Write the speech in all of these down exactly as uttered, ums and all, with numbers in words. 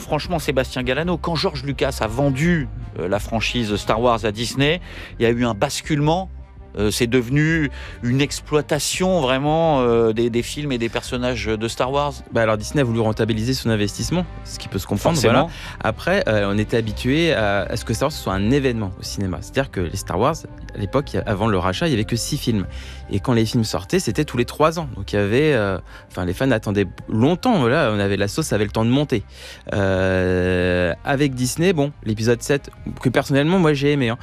franchement, Sébastien Galano, quand George Lucas a vendu euh, la franchise Star Wars à Disney, il y a eu un basculement. Euh, c'est devenu une exploitation vraiment euh, des, des films et des personnages de Star Wars. Bah alors Disney a voulu rentabiliser son investissement, ce qui peut se comprendre. Forcément. Voilà. Après, euh, on était habitué à, à ce que Star Wars soit un événement au cinéma. C'est-à-dire que les Star Wars, à l'époque, avant le rachat, il n'y avait que six films. Et quand les films sortaient, c'était tous les trois ans. Donc il y avait, euh, enfin les fans attendaient longtemps. Voilà, on avait la sauce, avait le temps de monter. Euh, avec Disney, bon, l'épisode sept que personnellement moi j'ai aimé. Hein.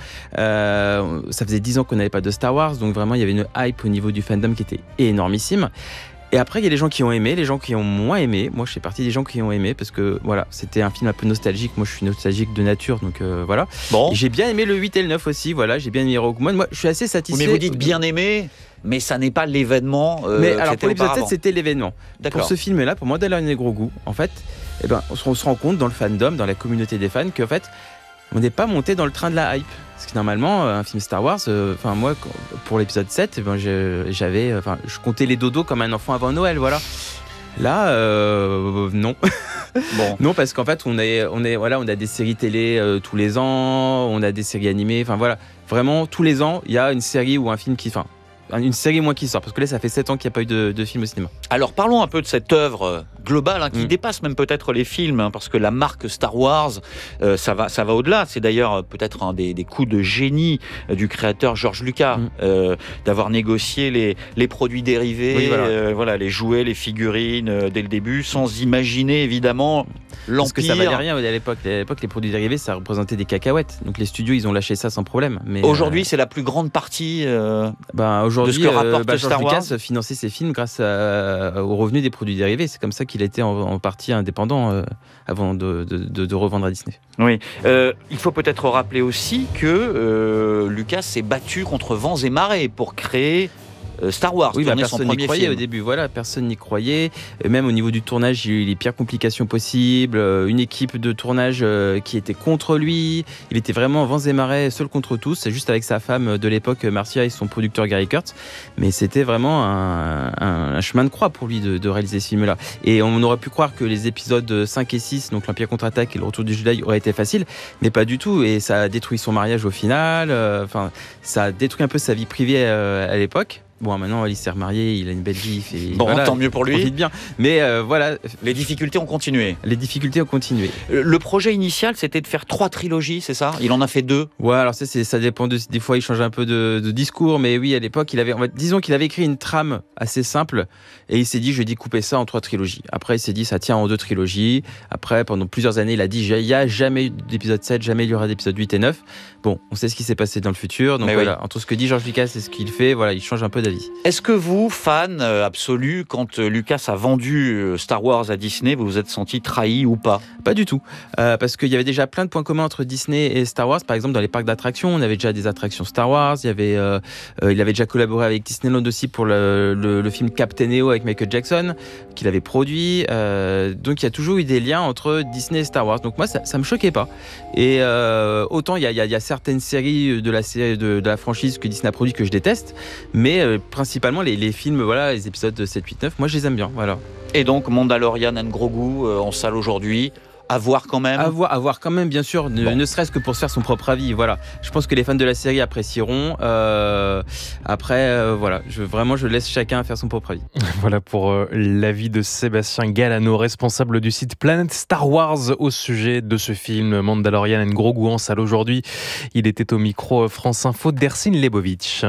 Euh, ça faisait dix ans qu'on n'avait pas de Star Wars, donc vraiment il y avait une hype au niveau du fandom qui était énormissime. Et après il y a les gens qui ont aimé, les gens qui ont moins aimé. Moi je fais partie des gens qui ont aimé parce que voilà, c'était un film un peu nostalgique. Moi je suis nostalgique de nature, donc euh, voilà. Bon. Et j'ai bien aimé le huit et le neuf aussi. Voilà, j'ai bien aimé Rogue One. Moi je suis assez satisfait. Mais vous dites bien aimé, mais ça n'est pas l'événement. Euh, mais alors c'était pour l'épisode auparavant. sept, c'était l'événement. D'accord. Pour ce film-là, pour Mandalorian et Grogu, en fait, eh ben, on se on se rend compte dans le fandom, dans la communauté des fans, qu'en fait, on n'est pas monté dans le train de la hype. Parce que normalement, un film Star Wars, enfin euh, moi, pour l'épisode sept, eh ben, je, j'avais, enfin, je comptais les dodos comme un enfant avant Noël, voilà. Là, euh, non. Bon. Non, parce qu'en fait, on est, on est, voilà, on a des séries télé euh, tous les ans, on a des séries animées, enfin voilà, vraiment tous les ans, il y a une série ou un film qui, enfin, une série moins qui sort, parce que là, ça fait sept ans qu'il n'y a pas eu de, de film au cinéma. Alors parlons un peu de cette œuvre globale hein, qui Mm. dépasse même peut-être les films, hein, parce que la marque Star Wars, euh, ça va, ça va au-delà. C'est d'ailleurs euh, peut-être un des, des coups de génie euh, du créateur George Lucas, Mm. euh, d'avoir négocié les, les produits dérivés, Oui, voilà. euh, voilà, les jouets, les figurines euh, dès le début, sans imaginer évidemment l'empire. Parce que ça valait rien à l'époque. À l'époque, les produits dérivés, ça représentait des cacahuètes. Donc les studios, ils ont lâché ça sans problème. Mais Aujourd'hui, euh, c'est la plus grande partie. Euh, ben, aujourd'hui, de ce que rapporte bah, George Star Wars. Lucas finançait ses films grâce à, aux revenus des produits dérivés. C'est comme ça qu'il était en, en partie indépendant euh, avant de, de, de, de revendre à Disney. Oui. Euh, il faut peut-être rappeler aussi que euh, Lucas s'est battu contre vents et marées pour créer euh, Star Wars. Oui, bah, tourner son personne n'y premier croyait film. au début. Voilà, personne n'y croyait. Et même au niveau du tournage, il y a eu les pires complications possibles. Euh, Une équipe de tournage euh, qui était contre lui. Il était vraiment vents et marées, seul contre tous. C'est juste avec sa femme de l'époque, Marcia, et son producteur Gary Kurtz. Mais c'était vraiment un, un, un chemin de croix pour lui de, de réaliser ce film-là. Et on aurait pu croire que les épisodes cinq et six, donc l'Empire contre-attaque et le Retour du Jedi, auraient été faciles, mais pas du tout. Et ça a détruit son mariage au final. Enfin, euh, ça a détruit un peu sa vie privée euh, à l'époque. Bon, maintenant, il s'est remarié, il a une belle vie. Et Bon, voilà, tant mieux pour il lui. profite bien. Mais euh, voilà, Les difficultés ont continué. les difficultés ont continué. Le projet initial, c'était de faire trois trilogies, c'est ça? Il en a fait deux. Ouais, alors ça, c'est, ça dépend de, des fois, il change un peu de, de discours, mais oui, à l'époque, il avait, on va- disons qu'il avait écrit une trame assez simple, et il s'est dit, je vais découper ça en trois trilogies. Après, il s'est dit, ça tient en deux trilogies. Après, pendant plusieurs années, il a dit, il n'y a jamais eu d'épisode sept, jamais il y aura d'épisode huit et neuf. Bon, on sait ce qui s'est passé dans le futur, donc Mais voilà, oui. entre ce que dit George Lucas et ce qu'il fait, voilà, il change un peu d'avis. Est-ce que vous, fan euh, absolu, quand euh, Lucas a vendu euh, Star Wars à Disney, vous vous êtes senti trahi ou pas? Pas du tout, euh, parce qu'il y avait déjà plein de points communs entre Disney et Star Wars. Par exemple, dans les parcs d'attractions, on avait déjà des attractions Star Wars. Il y avait, euh, euh, il avait déjà collaboré avec Disneyland aussi pour le, le, le film Captain E O avec Michael Jackson, qu'il avait produit. Euh, donc il y a toujours eu des liens entre Disney et Star Wars. Donc moi, ça, ça me choquait pas. Et euh, autant il y a, il y, a, il y a certaines séries de la série de, de la franchise que Disney a produit que je déteste, mais euh, principalement les, les films, voilà, les épisodes sept, huit, neuf, moi je les aime bien. Voilà. Et donc, Mandalorian and Grogu euh, en salle aujourd'hui, à voir quand même. À voir, à voir quand même, bien sûr, ne, Bon. ne serait-ce que pour se faire son propre avis. Voilà. Je pense que les fans de la série apprécieront. Euh, après, euh, voilà, je, vraiment, je laisse chacun faire son propre avis. Voilà pour euh, l'avis de Sébastien Galano, responsable du site Planet Star Wars au sujet de ce film Mandalorian and Grogu en salle aujourd'hui. Il était au micro France Info d'Ersin Lebovitch.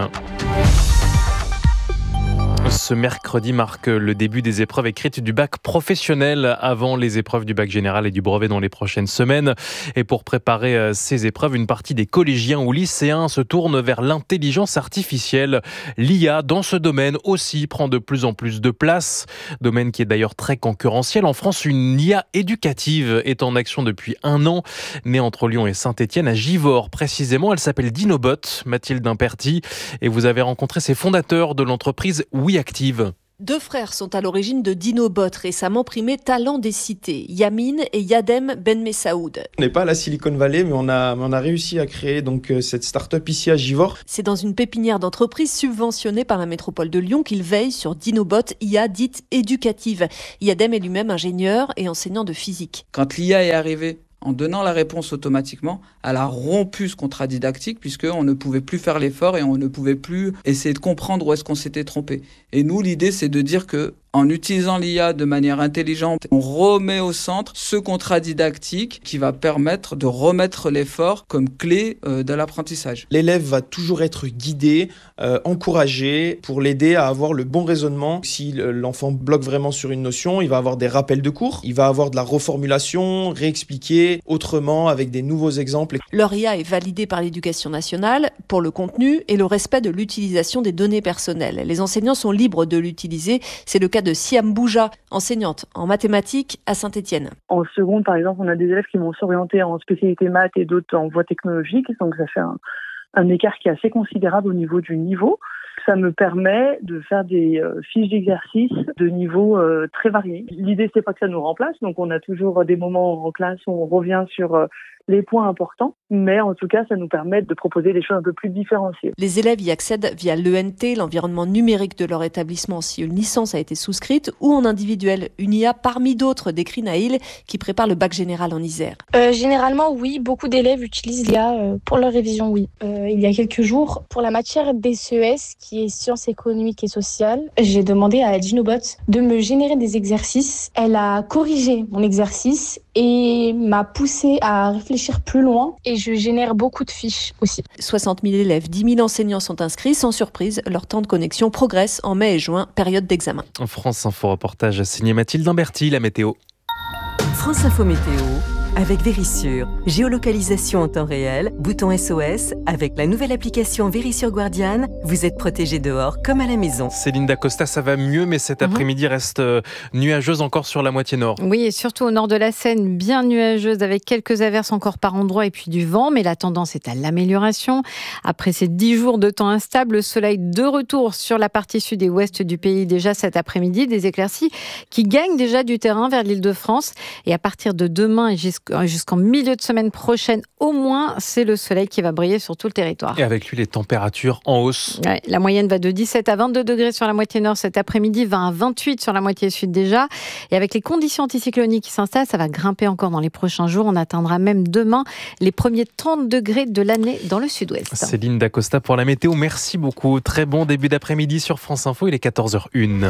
Ce mercredi marque le début des épreuves écrites du bac professionnel avant les épreuves du bac général et du brevet dans les prochaines semaines. Et pour préparer ces épreuves, une partie des collégiens ou lycéens se tourne vers l'intelligence artificielle. L'I A dans ce domaine aussi prend de plus en plus de place. Domaine qui est d'ailleurs très concurrentiel. En France, une I A éducative est en action depuis un an. Née entre Lyon et Saint-Étienne, à Givors précisément. Elle s'appelle Dinobot, Mathilde Imperti. Et vous avez rencontré ses fondateurs de l'entreprise WeActive. Deux frères sont à l'origine de Dinobot, récemment primé Talent des cités, Yamin et Yadem Ben Messaoud. On n'est pas à la Silicon Valley, mais on a, on a réussi à créer donc, euh, cette start-up ici à Givors. C'est dans une pépinière d'entreprise subventionnée par la métropole de Lyon qu'il veille sur Dinobot, I A dite éducative. Yadem est lui-même ingénieur et enseignant de physique. Quand l'I A est arrivée, en donnant la réponse automatiquement, elle a rompu ce contrat didactique puisqu'on ne pouvait plus faire l'effort et on ne pouvait plus essayer de comprendre où est-ce qu'on s'était trompé. Et nous, l'idée, c'est de dire que en utilisant l'I A de manière intelligente, on remet au centre ce contrat didactique qui va permettre de remettre l'effort comme clé euh, de l'apprentissage. L'élève va toujours être guidé, euh, encouragé pour l'aider à avoir le bon raisonnement. Si l'enfant bloque vraiment sur une notion, il va avoir des rappels de cours, il va avoir de la reformulation, réexpliquer autrement avec des nouveaux exemples. Leur I A est validée par l'Éducation nationale pour le contenu et le respect de l'utilisation des données personnelles. Les enseignants sont libres de l'utiliser. C'est le cas de Siam Bouja, enseignante en mathématiques à Saint-Étienne. En seconde, par exemple, on a des élèves qui vont s'orienter en spécialité maths et d'autres en voie technologique. Donc ça fait un, un écart qui est assez considérable au niveau du niveau. Ça me permet de faire des euh, fiches d'exercice de niveau euh, très variés. L'idée, c'est pas que ça nous remplace. Donc on a toujours des moments en classe où on revient sur euh, les points importants, mais en tout cas, ça nous permet de proposer des choses un peu plus différenciées. Les élèves y accèdent via l'E N T, l'environnement numérique de leur établissement, si une licence a été souscrite, ou en individuel. Une I A parmi d'autres, décrit Naïl, qui prépare le bac général en Isère. Euh, généralement, oui. Beaucoup d'élèves utilisent l'I A euh, pour leur révision, oui. Euh, il y a quelques jours, pour la matière B C E S, qui est sciences économiques et sociales, j'ai demandé à Dinobot de me générer des exercices. Elle a corrigé mon exercice et m'a poussé à réfléchir plus loin, et je génère beaucoup de fiches aussi. soixante mille élèves, dix mille enseignants sont inscrits. Sans surprise, leur temps de connexion progresse en mai et juin, période d'examen. En France Info reportage signé Mathilde Imberti, la météo. France Info Météo avec Vérissure. Géolocalisation en temps réel, bouton S O S. Avec la nouvelle application Vérissure Guardian, vous êtes protégé dehors comme à la maison. Céline Dacosta, ça va mieux, mais cet après-midi reste euh, nuageuse encore sur la moitié nord. Oui, et surtout au nord de la Seine, bien nuageuse avec quelques averses encore par endroits et puis du vent, mais la tendance est à l'amélioration. Après ces dix jours de temps instable, le soleil de retour sur la partie sud et ouest du pays déjà cet après-midi, des éclaircies qui gagnent déjà du terrain vers l'Île-de-France. Et à partir de demain et jusqu'en milieu de semaine prochaine, au moins, c'est le soleil qui va briller sur tout le territoire. Et avec lui, les températures en hausse. Ouais, la moyenne va de dix-sept à vingt-deux degrés sur la moitié nord cet après-midi, vingt à vingt-huit sur la moitié sud déjà. Et avec les conditions anticycloniques qui s'installent, ça va grimper encore dans les prochains jours. On atteindra même demain les premiers trente degrés de l'année dans le sud-ouest. Céline Dacosta pour la météo, merci beaucoup. Très bon début d'après-midi sur France Info, il est quatorze heures une.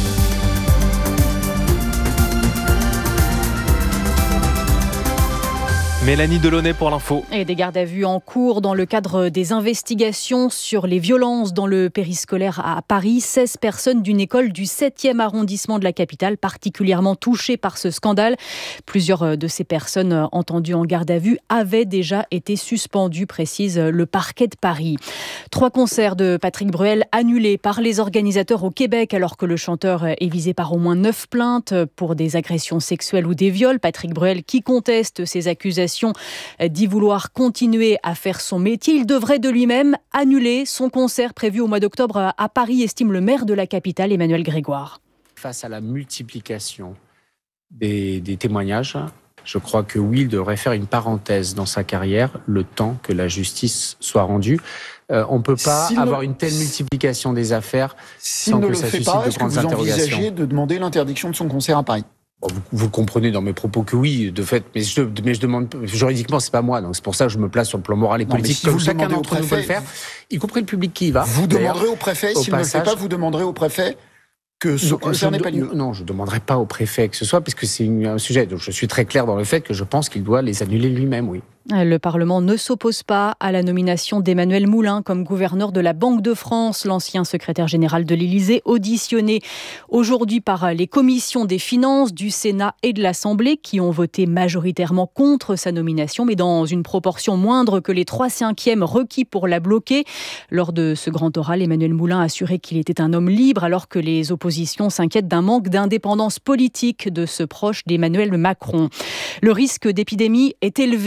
Mélanie Delaunay pour l'info. Et des gardes à vue en cours dans le cadre des investigations sur les violences dans le périscolaire à Paris. seize personnes d'une école du septième arrondissement de la capitale, particulièrement touchées par ce scandale. Plusieurs de ces personnes entendues en garde à vue avaient déjà été suspendues, précise le parquet de Paris. Trois concerts de Patrick Bruel annulés par les organisateurs au Québec, alors que le chanteur est visé par au moins neuf plaintes pour des agressions sexuelles ou des viols. Patrick Bruel qui conteste ces accusations d'y vouloir continuer à faire son métier. Il devrait de lui-même annuler son concert prévu au mois d'octobre à Paris, estime le maire de la capitale, Emmanuel Grégoire. Face à la multiplication des, des témoignages, je crois que oui, il devrait faire une parenthèse dans sa carrière, le temps que la justice soit rendue. Euh, on ne peut pas S'il avoir ne... une telle multiplication des affaires sans que ça suscite de grandes interrogations. Est-ce que vous envisagez de demander l'interdiction de son concert à Paris ? Vous, vous comprenez dans mes propos que oui, de fait, mais je, mais je demande, juridiquement, c'est pas moi, donc c'est pour ça que je me place sur le plan moral et politique, si comme chacun d'entre nous peut le faire, y compris le public qui y va. Vous demanderez au préfet, s'il ne le fait pas, vous demanderez au préfet que ce concert n'ait pas lieu. Non, je ne demanderai pas au préfet que ce soit, puisque c'est un sujet, donc je suis très clair dans le fait que je pense qu'il doit les annuler lui-même, oui. Le Parlement ne s'oppose pas à la nomination d'Emmanuel Moulin comme gouverneur de la Banque de France. L'ancien secrétaire général de l'Élysée, auditionné aujourd'hui par les commissions des finances du Sénat et de l'Assemblée qui ont voté majoritairement contre sa nomination, mais dans une proportion moindre que les trois cinquièmes requis pour la bloquer. Lors de ce grand oral, Emmanuel Moulin a assuré qu'il était un homme libre alors que les oppositions s'inquiètent d'un manque d'indépendance politique de ce proche d'Emmanuel Macron. Le risque d'épidémie est élevé en Afrique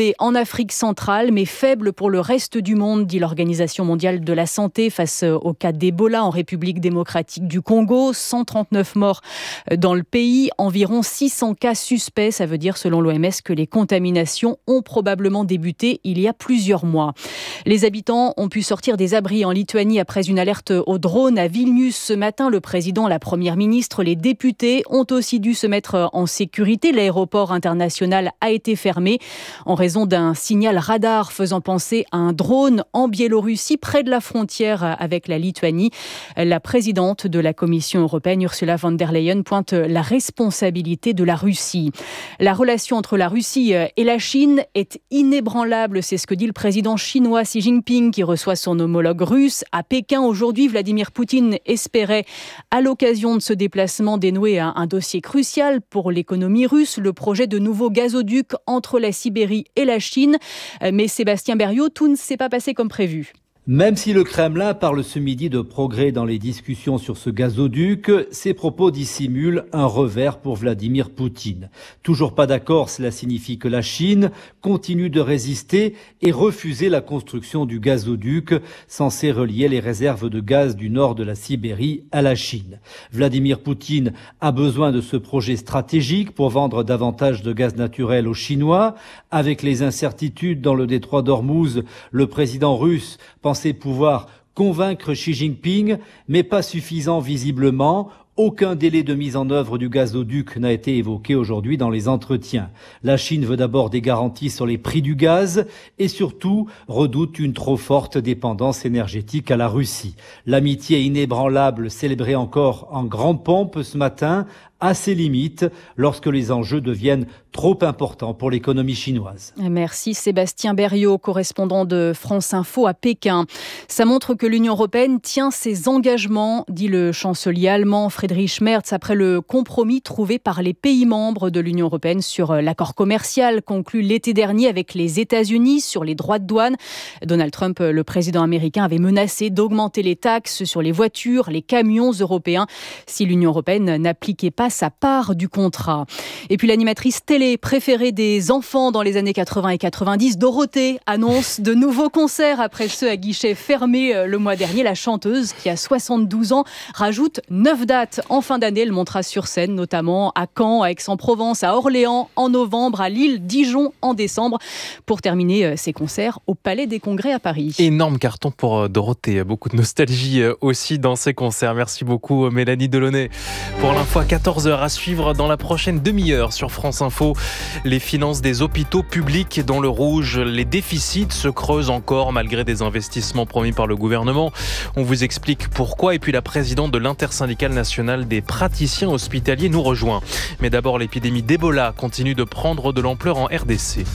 l'Afrique centrale, mais faible pour le reste du monde, dit l'Organisation mondiale de la santé face au cas d'Ebola en République démocratique du Congo. cent trente-neuf morts dans le pays, environ six cents cas suspects. Ça veut dire, selon l'O M S, que les contaminations ont probablement débuté il y a plusieurs mois. Les habitants ont pu sortir des abris en Lituanie après une alerte au drone à Vilnius ce matin. Le président, la première ministre, les députés ont aussi dû se mettre en sécurité. L'aéroport international a été fermé en raison d'un signal radar faisant penser à un drone en Biélorussie, près de la frontière avec la Lituanie. La présidente de la Commission européenne, Ursula von der Leyen, pointe la responsabilité de la Russie. La relation entre la Russie et la Chine est inébranlable, c'est ce que dit le président chinois Xi Jinping, qui reçoit son homologue russe à Pékin. Aujourd'hui, Vladimir Poutine espérait, à l'occasion de ce déplacement, dénouer un, un dossier crucial pour l'économie russe, le projet de nouveau gazoduc entre la Sibérie et la Chine. Mais Sébastien Berriot, tout ne s'est pas passé comme prévu. Même si le Kremlin parle ce midi de progrès dans les discussions sur ce gazoduc, ses propos dissimulent un revers pour Vladimir Poutine. Toujours pas d'accord, cela signifie que la Chine continue de résister et refuser la construction du gazoduc censé relier les réserves de gaz du nord de la Sibérie à la Chine. Vladimir Poutine a besoin de ce projet stratégique pour vendre davantage de gaz naturel aux Chinois. Avec les incertitudes dans le détroit d'Ormuz, le président russe pense pouvoir convaincre Xi Jinping, mais pas suffisant visiblement. Aucun délai de mise en œuvre du gazoduc n'a été évoqué aujourd'hui dans les entretiens. La Chine veut d'abord des garanties sur les prix du gaz et surtout redoute une trop forte dépendance énergétique à la Russie. L'amitié inébranlable célébrée encore en grande pompe ce matin a ses limites lorsque les enjeux deviennent trop importants pour l'économie chinoise. Merci Sébastien Berriot, correspondant de France Info à Pékin. Ça montre que l'Union européenne tient ses engagements, dit le chancelier allemand Friedrich Merz, après le compromis trouvé par les pays membres de l'Union européenne sur l'accord commercial conclu l'été dernier avec les États-Unis sur les droits de douane. Donald Trump, le président américain, avait menacé d'augmenter les taxes sur les voitures, les camions européens si l'Union européenne n'appliquait pas sa part du contrat. Et puis l'animatrice télé préférée des enfants dans les années quatre-vingts et quatre-vingt-dix, Dorothée, annonce de nouveaux concerts après ceux à guichet fermé le mois dernier. La chanteuse, qui a soixante-douze ans, rajoute neuf dates en fin d'année. Elle montera sur scène, notamment à Caen, à Aix-en-Provence, à Orléans en novembre, à Lille, Dijon en décembre, pour terminer ses concerts au Palais des Congrès à Paris. Énorme carton pour Dorothée, beaucoup de nostalgie aussi dans ses concerts. Merci beaucoup Mélanie Delaunay pour l'info à quatorze heures à suivre dans la prochaine demi-heure sur France Info. Les finances des hôpitaux publics dans le rouge, les déficits se creusent encore malgré des investissements promis par le gouvernement. On vous explique pourquoi et puis la présidente de l'intersyndicale nationale des praticiens hospitaliers nous rejoint. Mais d'abord, l'épidémie d'Ebola continue de prendre de l'ampleur en R D C.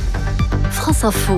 France Info,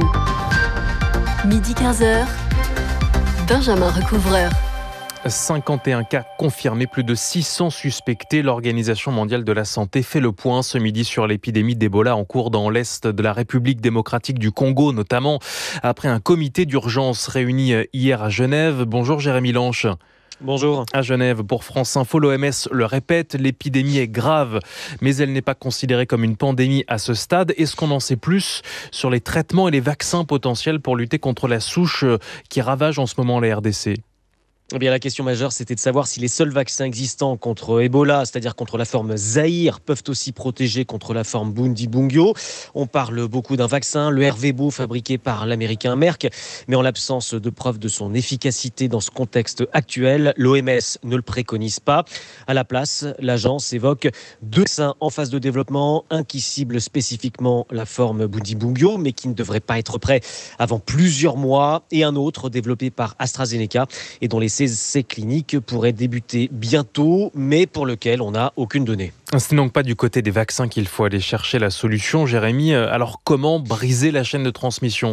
midi quinze heures, Benjamin Recouvreur. cinquante et un cas confirmés, plus de six cents suspectés. L'Organisation mondiale de la santé fait le point ce midi sur l'épidémie d'Ebola en cours dans l'est de la République démocratique du Congo, notamment après un comité d'urgence réuni hier à Genève. Bonjour Jérémy Lanche. Bonjour. À Genève, pour France Info, l'O M S le répète, l'épidémie est grave, mais elle n'est pas considérée comme une pandémie à ce stade. Est-ce qu'on en sait plus sur les traitements et les vaccins potentiels pour lutter contre la souche qui ravage en ce moment la R D C ? Eh bien, la question majeure, c'était de savoir si les seuls vaccins existants contre Ebola, c'est-à-dire contre la forme Zaïre, peuvent aussi protéger contre la forme Bundibugyo. On parle beaucoup d'un vaccin, le Ervebo, fabriqué par l'américain Merck, mais en l'absence de preuves de son efficacité dans ce contexte actuel, l'O M S ne le préconise pas. À la place, l'agence évoque deux vaccins en phase de développement, un qui cible spécifiquement la forme Bundibugyo, mais qui ne devrait pas être prêt avant plusieurs mois, et un autre développé par AstraZeneca et dont les essais cliniques pourraient débuter bientôt, mais pour lequel on n'a aucune donnée. Ce n'est donc pas du côté des vaccins qu'il faut aller chercher la solution, Jérémy. Alors comment briser la chaîne de transmission ?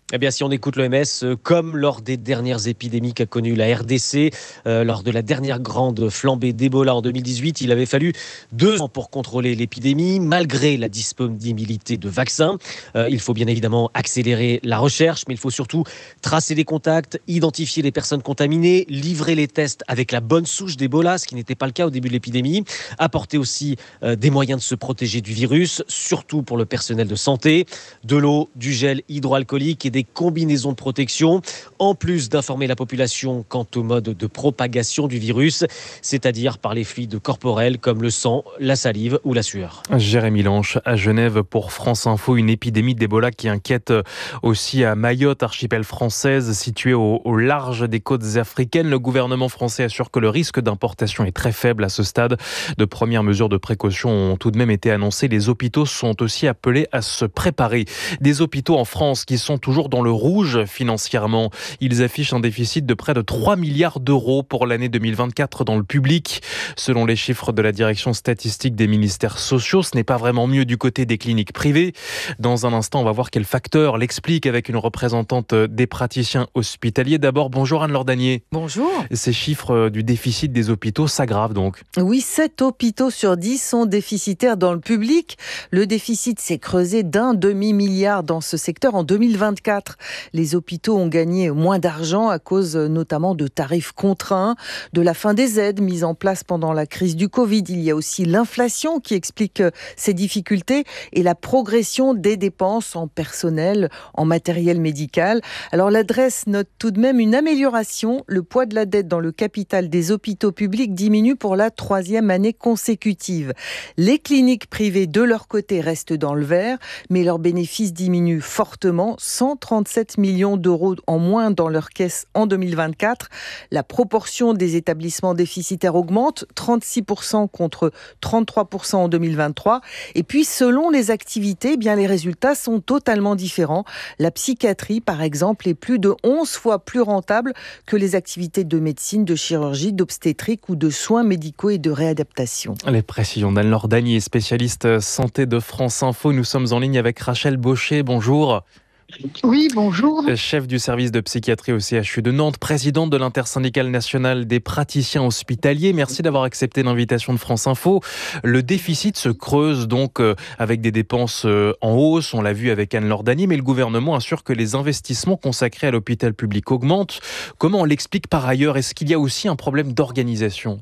Eh bien, si on écoute l'O M S, euh, comme lors des dernières épidémies qu'a connues la R D C, euh, lors de la dernière grande flambée d'Ebola en deux mille dix-huit, il avait fallu deux ans pour contrôler l'épidémie, malgré la disponibilité de vaccins. Euh, il faut bien évidemment accélérer la recherche, mais il faut surtout tracer les contacts, identifier les personnes contaminées, livrer les tests avec la bonne souche d'Ebola, ce qui n'était pas le cas au début de l'épidémie, apporter aussi euh, des moyens de se protéger du virus, surtout pour le personnel de santé, de l'eau, du gel hydroalcoolique et des des combinaisons de protection, en plus d'informer la population quant au mode de propagation du virus, c'est-à-dire par les fluides corporels comme le sang, la salive ou la sueur. Jérémy Lanche à Genève pour France Info, une épidémie d'Ebola qui inquiète aussi à Mayotte, archipel française située au, au large des côtes africaines. Le gouvernement français assure que le risque d'importation est très faible à ce stade. De premières mesures de précaution ont tout de même été annoncées. Les hôpitaux sont aussi appelés à se préparer. Des hôpitaux en France qui sont toujours dans le rouge financièrement. Ils affichent un déficit de près de trois milliards d'euros pour l'année deux mille vingt-quatre dans le public. Selon les chiffres de la direction statistique des ministères sociaux, ce n'est pas vraiment mieux du côté des cliniques privées. Dans un instant, on va voir quel facteur l'explique avec une représentante des praticiens hospitaliers. D'abord, bonjour Anne Lordanier. Bonjour. Ces chiffres du déficit des hôpitaux s'aggravent donc. Oui, sept hôpitaux sur dix sont déficitaires dans le public. Le déficit s'est creusé d'un demi-milliard dans ce secteur en deux mille vingt-quatre. Les hôpitaux ont gagné moins d'argent à cause notamment de tarifs contraints, de la fin des aides mises en place pendant la crise du Covid. Il y a aussi l'inflation qui explique ces difficultés et la progression des dépenses en personnel, en matériel médical. Alors l'adresse note tout de même une amélioration. Le poids de la dette dans le capital des hôpitaux publics diminue pour la troisième année consécutive. Les cliniques privées, de leur côté, restent dans le vert, mais leurs bénéfices diminuent fortement, cent trente-sept millions d'euros en moins dans leur caisse en deux mille vingt-quatre. La proportion des établissements déficitaires augmente, trente-six pour cent contre trente-trois pour cent en deux mille vingt-trois. Et puis, selon les activités, eh bien, les résultats sont totalement différents. La psychiatrie, par exemple, est plus de onze fois plus rentable que les activités de médecine, de chirurgie, d'obstétrique ou de soins médicaux et de réadaptation. Les précisions d'Anne Lordanier, spécialiste santé de France Info. Nous sommes en ligne avec Rachel Baucher. Bonjour. Oui, bonjour. Chef du service de psychiatrie au C H U de Nantes, présidente de l'intersyndicale nationale des praticiens hospitaliers. Merci d'avoir accepté l'invitation de France Info. Le déficit se creuse donc avec des dépenses en hausse, on l'a vu avec Anne Lordanier, mais le gouvernement assure que les investissements consacrés à l'hôpital public augmentent. Comment on l'explique par ailleurs? Est-ce qu'il y a aussi un problème d'organisation?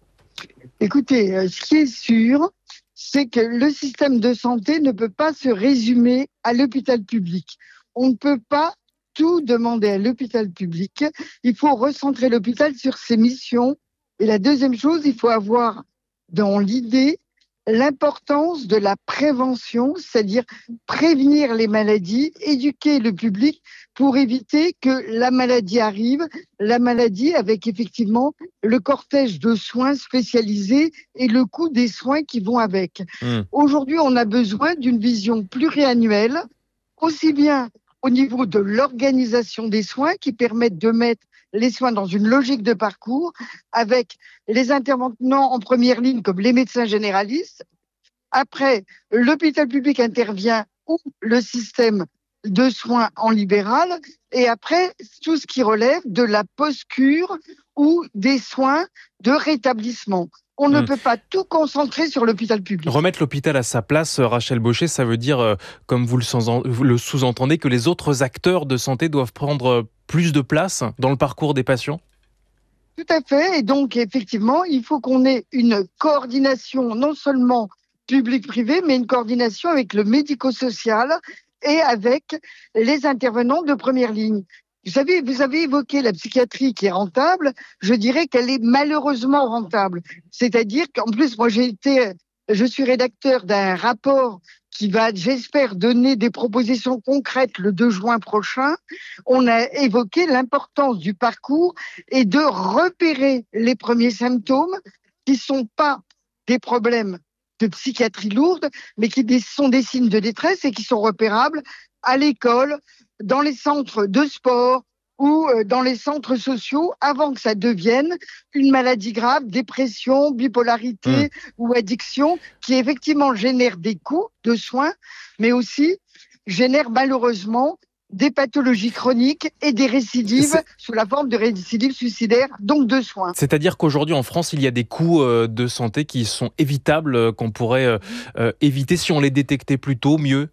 Écoutez, ce qui est sûr, c'est que le système de santé ne peut pas se résumer à l'hôpital public. On ne peut pas tout demander à l'hôpital public. Il faut recentrer l'hôpital sur ses missions. Et la deuxième chose, il faut avoir dans l'idée l'importance de la prévention, c'est-à-dire prévenir les maladies, éduquer le public pour éviter que la maladie arrive, la maladie avec effectivement le cortège de soins spécialisés et le coût des soins qui vont avec. Mmh. Aujourd'hui, on a besoin d'une vision pluriannuelle, aussi bien au niveau de l'organisation des soins qui permettent de mettre les soins dans une logique de parcours avec les intervenants en première ligne comme les médecins généralistes. Après, l'hôpital public intervient ou le système de soins en libéral et après, tout ce qui relève de la post-cure ou des soins de rétablissement. On ne mmh. peut pas tout concentrer sur l'hôpital public. Remettre l'hôpital à sa place, Rachel Baucher, ça veut dire, comme vous le sous-entendez, que les autres acteurs de santé doivent prendre plus de place dans le parcours des patients? Tout à fait. Et donc, effectivement, il faut qu'on ait une coordination non seulement public-privé, mais une coordination avec le médico-social et avec les intervenants de première ligne. Vous savez, vous avez évoqué la psychiatrie qui est rentable. Je dirais qu'elle est malheureusement rentable. C'est-à-dire qu'en plus, moi, j'ai été, je suis rédacteur d'un rapport qui va, j'espère, donner des propositions concrètes le deux juin prochain. On a évoqué l'importance du parcours et de repérer les premiers symptômes qui ne sont pas des problèmes de psychiatrie lourde, mais qui sont des signes de détresse et qui sont repérables à l'école, dans les centres de sport ou dans les centres sociaux avant que ça devienne une maladie grave, dépression, bipolarité mmh. ou addiction qui effectivement génère des coûts de soins, mais aussi génère malheureusement des pathologies chroniques et des récidives C'est... sous la forme de récidives suicidaires, donc de soins. C'est-à-dire qu'aujourd'hui en France, il y a des coûts de santé qui sont évitables, qu'on pourrait euh, éviter si on les détectait plus tôt, mieux?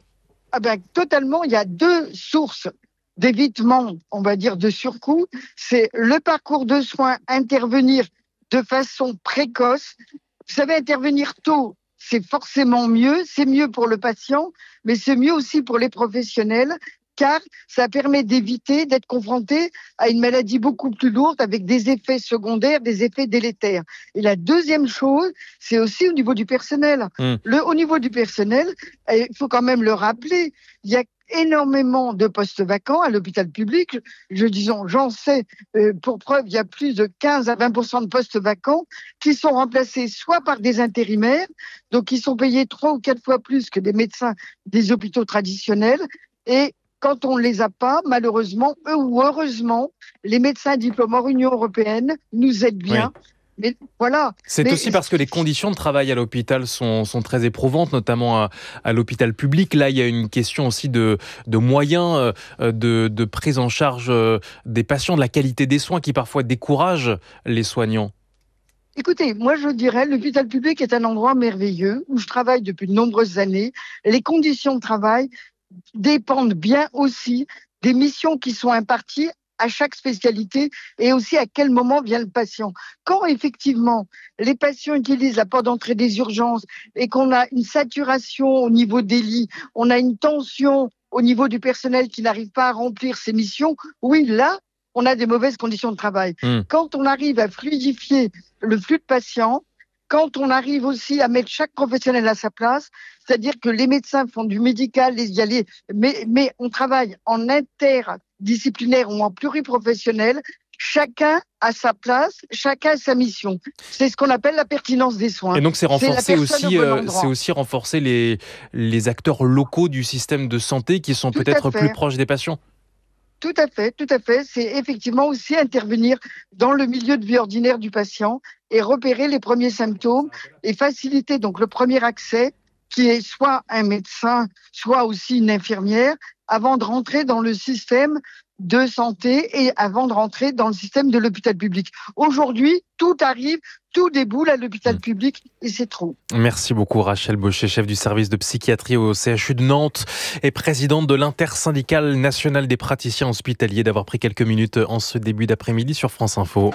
Ah ben, totalement, il y a deux sources d'évitement, on va dire, de surcoût. C'est le parcours de soins, intervenir de façon précoce. Vous savez, intervenir tôt, c'est forcément mieux. C'est mieux pour le patient, mais c'est mieux aussi pour les professionnels, car ça permet d'éviter d'être confronté à une maladie beaucoup plus lourde avec des effets secondaires, des effets délétères. Et la deuxième chose, c'est aussi au niveau du personnel. Mmh. Le, au niveau du personnel, il faut quand même le rappeler, il y a énormément de postes vacants à l'hôpital public. Je disons, j'en sais, euh, pour preuve, il y a plus de quinze à vingt pour cent de postes vacants qui sont remplacés soit par des intérimaires, donc qui sont payés trois ou quatre fois plus que des médecins des hôpitaux traditionnels. Et quand on ne les a pas, malheureusement, eux ou heureusement, les médecins diplômés hors Union européenne nous aident bien. Oui. Mais voilà. C'est Mais... aussi parce que les conditions de travail à l'hôpital sont, sont très éprouvantes, notamment à, à l'hôpital public. Là, il y a une question aussi de, de moyens, de, de prise en charge des patients, de la qualité des soins qui parfois découragent les soignants. Écoutez, moi je dirais l'hôpital public est un endroit merveilleux où je travaille depuis de nombreuses années. Les conditions de travail dépendent bien aussi des missions qui sont imparties à chaque spécialité et aussi à quel moment vient le patient. Quand effectivement les patients utilisent la porte d'entrée des urgences et qu'on a une saturation au niveau des lits, on a une tension au niveau du personnel qui n'arrive pas à remplir ses missions, oui, là, on a des mauvaises conditions de travail. Mmh. Quand on arrive à fluidifier le flux de patients, quand on arrive aussi à mettre chaque professionnel à sa place, c'est-à-dire que les médecins font du médical, les, y a les, mais, mais on travaille en interdisciplinaire ou en pluriprofessionnel, chacun a sa place, chacun a sa mission. C'est ce qu'on appelle la pertinence des soins. Et donc c'est renforcer aussi, euh, c'est aussi renforcer les, les acteurs locaux du système de santé qui sont Tout peut-être plus proches des patients. Tout à fait, tout à fait. C'est effectivement aussi intervenir dans le milieu de vie ordinaire du patient et repérer les premiers symptômes et faciliter donc le premier accès qui est soit un médecin, soit aussi une infirmière avant de rentrer dans le système de santé et avant de rentrer dans le système de l'hôpital public. Aujourd'hui, tout arrive, tout déboule à l'hôpital public et c'est trop. Merci beaucoup Rachel Baucher, chef du service de psychiatrie au C H U de Nantes et présidente de l'intersyndicale nationale des praticiens hospitaliers, d'avoir pris quelques minutes en ce début d'après-midi sur France Info.